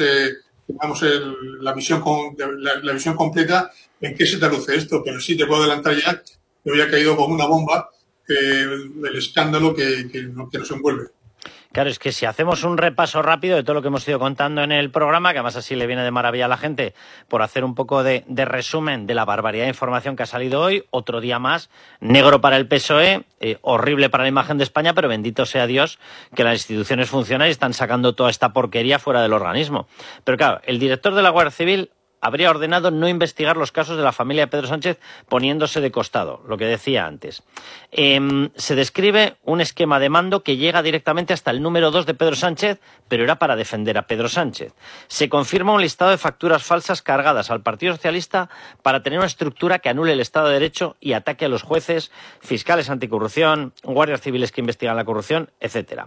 la visión completa, en qué se traduce esto. Pero sí te puedo adelantar ya que hoy ha caído como una bomba el escándalo que nos envuelve. Claro, es que si hacemos un repaso rápido de todo lo que hemos ido contando en el programa, que además así le viene de maravilla a la gente, por hacer un poco de resumen de la barbaridad de información que ha salido hoy, otro día más, negro para el PSOE, horrible para la imagen de España, pero bendito sea Dios que las instituciones funcionan y están sacando toda esta porquería fuera del organismo. Pero claro, el director de la Guardia Civil habría ordenado no investigar los casos de la familia de Pedro Sánchez poniéndose de costado, lo que decía antes. Se describe un esquema de mando que llega directamente hasta el número 2 de Pedro Sánchez, pero era para defender a Pedro Sánchez. Se confirma un listado de facturas falsas cargadas al Partido Socialista para tener una estructura que anule el Estado de Derecho y ataque a los jueces, fiscales anticorrupción, guardias civiles que investigan la corrupción, etcétera.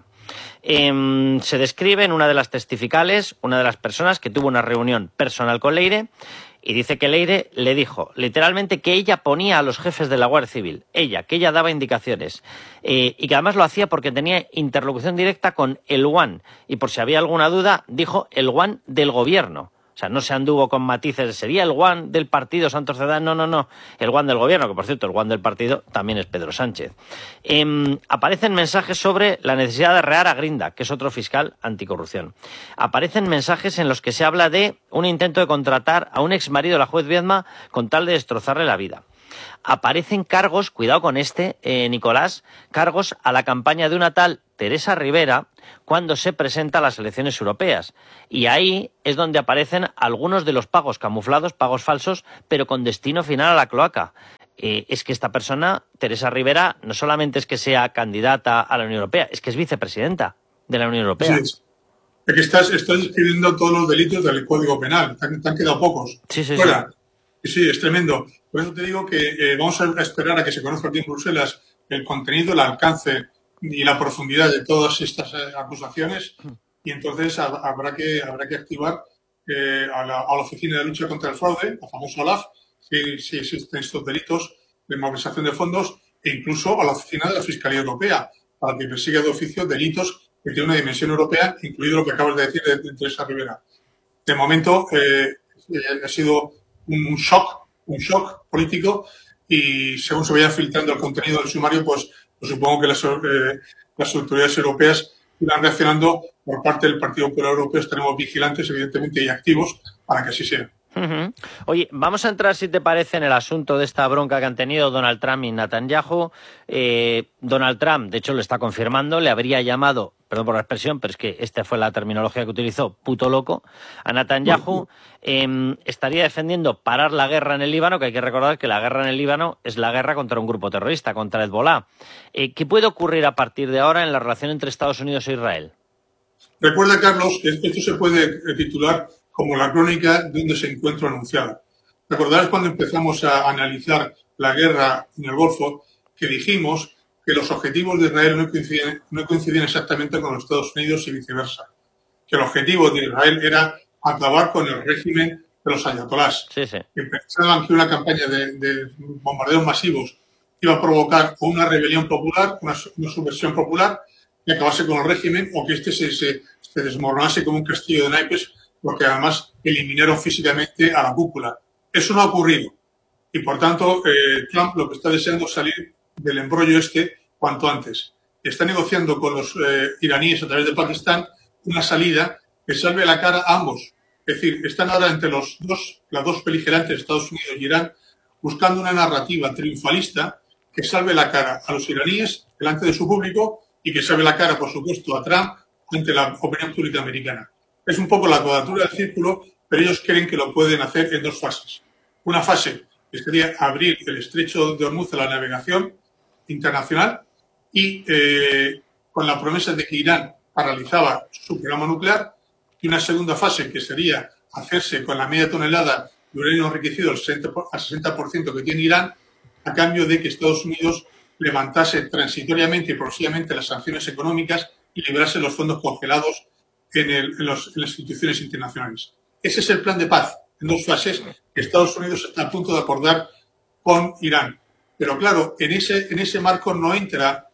Se describe en una de las testificales una de las personas que tuvo una reunión personal con Leire y dice que Leire le dijo literalmente que ella ponía a los jefes de la Guardia Civil, que ella daba indicaciones y que además lo hacía porque tenía interlocución directa con el One y por si había alguna duda dijo el One del gobierno. O sea, no se anduvo con matices, sería el One del partido Santos Cerdán, no, el One del gobierno, que por cierto, el One del partido también es Pedro Sánchez. Aparecen mensajes sobre la necesidad de arrear a Grinda, que es otro fiscal anticorrupción. Aparecen mensajes en los que se habla de un intento de contratar a un exmarido de la juez Viedma con tal de destrozarle la vida. Aparecen cargos, cuidado con Nicolás, cargos a la campaña de una tal Teresa Rivera cuando se presenta a las elecciones europeas. Y ahí es donde aparecen algunos de los pagos camuflados, pagos falsos, pero con destino final a la cloaca. Es que esta persona, Teresa Rivera, no solamente es que sea candidata a la Unión Europea, es que es vicepresidenta de la Unión Europea. Sí, es que estás describiendo todos los delitos del Código Penal. Te han quedado pocos. Sí. Sí, es tremendo. Por eso te digo que vamos a esperar a que se conozca aquí en Bruselas el contenido, el alcance y la profundidad de todas estas acusaciones y entonces habrá que activar a la Oficina de Lucha contra el Fraude, la famosa OLAF, si existen estos delitos de malversación de fondos e incluso a la Oficina de la Fiscalía Europea para que persiga de oficio delitos que tienen una dimensión europea, incluido lo que acabas de decir de Teresa Rivera. De momento ha sido un shock político y según se vaya filtrando el contenido del sumario, pues supongo que las autoridades europeas irán reaccionando. Por parte del Partido Popular Europeo estaremos vigilantes, evidentemente, y activos para que así sea. Oye, vamos a entrar, si te parece, en el asunto de esta bronca que han tenido Donald Trump y Netanyahu. Donald Trump, de hecho, lo está confirmando, le habría llamado, perdón por la expresión, pero es que esta fue la terminología que utilizó, puto loco, a Netanyahu. Estaría defendiendo parar la guerra en el Líbano, que hay que recordar que la guerra en el Líbano es la guerra contra un grupo terrorista, contra Hezbolá. ¿Qué puede ocurrir a partir de ahora en la relación entre Estados Unidos e Israel? Recuerda, Carlos, que esto se puede titular como la crónica de un desencuentro anunciado. Recordarás cuando empezamos a analizar la guerra en el Golfo, que dijimos que los objetivos de Israel no coincidían exactamente con los Estados Unidos y viceversa. Que el objetivo de Israel era acabar con el régimen de los ayatolás. Sí. Que pensaban que una campaña de bombardeos masivos iba a provocar una rebelión popular, una subversión popular, y acabase con el régimen, o que este se desmoronase como un castillo de naipes, porque además eliminaron físicamente a la cúpula. Eso no ha ocurrido. Y por tanto, Trump lo que está deseando es salir del embrollo cuanto antes. Está negociando con los iraníes a través de Pakistán una salida que salve la cara a ambos. Es decir, están ahora entre las dos beligerantes, Estados Unidos y Irán, buscando una narrativa triunfalista que salve la cara a los iraníes delante de su público y que salve la cara, por supuesto, a Trump ante la opinión pública americana. Es un poco la cuadratura del círculo, pero ellos creen que lo pueden hacer en dos fases. Una fase que sería abrir el estrecho de Hormuz a la navegación internacional y con la promesa de que Irán paralizaba su programa nuclear, y una segunda fase que sería hacerse con la media tonelada de uranio enriquecido al 60% que tiene Irán, a cambio de que Estados Unidos levantase transitoriamente y progresivamente las sanciones económicas y liberase los fondos congelados en las instituciones internacionales. Ese es el plan de paz, en 2 fases, que Estados Unidos está a punto de acordar con Irán. Pero claro, en ese marco no entra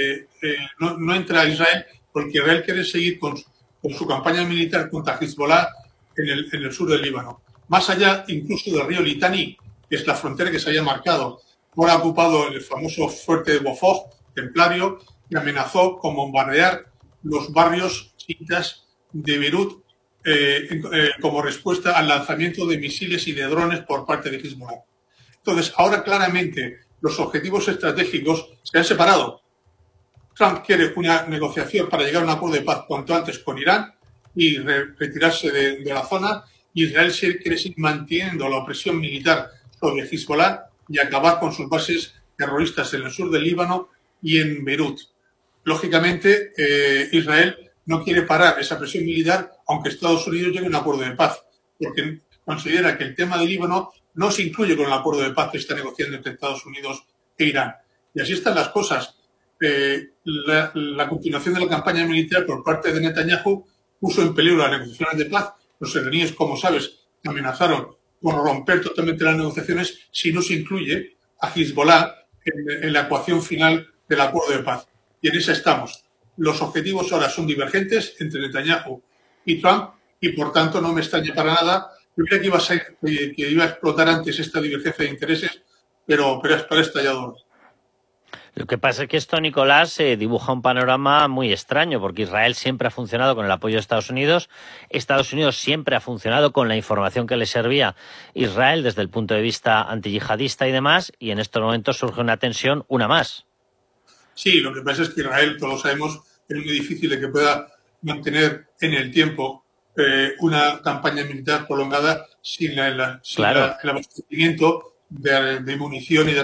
Israel, porque Israel quiere seguir con su campaña militar contra Hezbollah en el sur del Líbano. Más allá incluso del río Litani, que es la frontera que se había marcado. Ahora ha ocupado el famoso fuerte de Bofog, templario, y amenazó con bombardear los barrios chiitas de Beirut como respuesta al lanzamiento de misiles y de drones por parte de Hezbollah. Entonces, ahora claramente los objetivos estratégicos se han separado. Trump quiere una negociación para llegar a un acuerdo de paz cuanto antes con Irán y retirarse de la zona. Israel quiere seguir manteniendo la opresión militar sobre Hezbollah y acabar con sus bases terroristas en el sur del Líbano y en Beirut. Lógicamente, Israel no quiere parar esa presión militar, aunque Estados Unidos llegue a un acuerdo de paz, porque considera que el tema del Líbano no se incluye con el acuerdo de paz que está negociando entre Estados Unidos e Irán. Y así están las cosas. La continuación de la campaña militar por parte de Netanyahu puso en peligro las negociaciones de paz. Los iraníes, como sabes, amenazaron con romper totalmente las negociaciones si no se incluye a Hezbollah en la ecuación final del acuerdo de paz. Y en esa estamos. Los objetivos ahora son divergentes entre Netanyahu y Trump y, por tanto, no me extraña para nada. Yo creía que iba a explotar antes esta divergencia de intereses, pero ha estallado ahora. Lo que pasa es que esto, Nicolás, dibuja un panorama muy extraño, porque Israel siempre ha funcionado con el apoyo de Estados Unidos siempre ha funcionado con la información que le servía Israel desde el punto de vista antiyihadista y demás, y en estos momentos surge una tensión, una más. Sí, lo que pasa es que Israel, todos lo sabemos, es muy difícil de que pueda mantener en el tiempo una campaña militar prolongada sin el abastecimiento de munición y de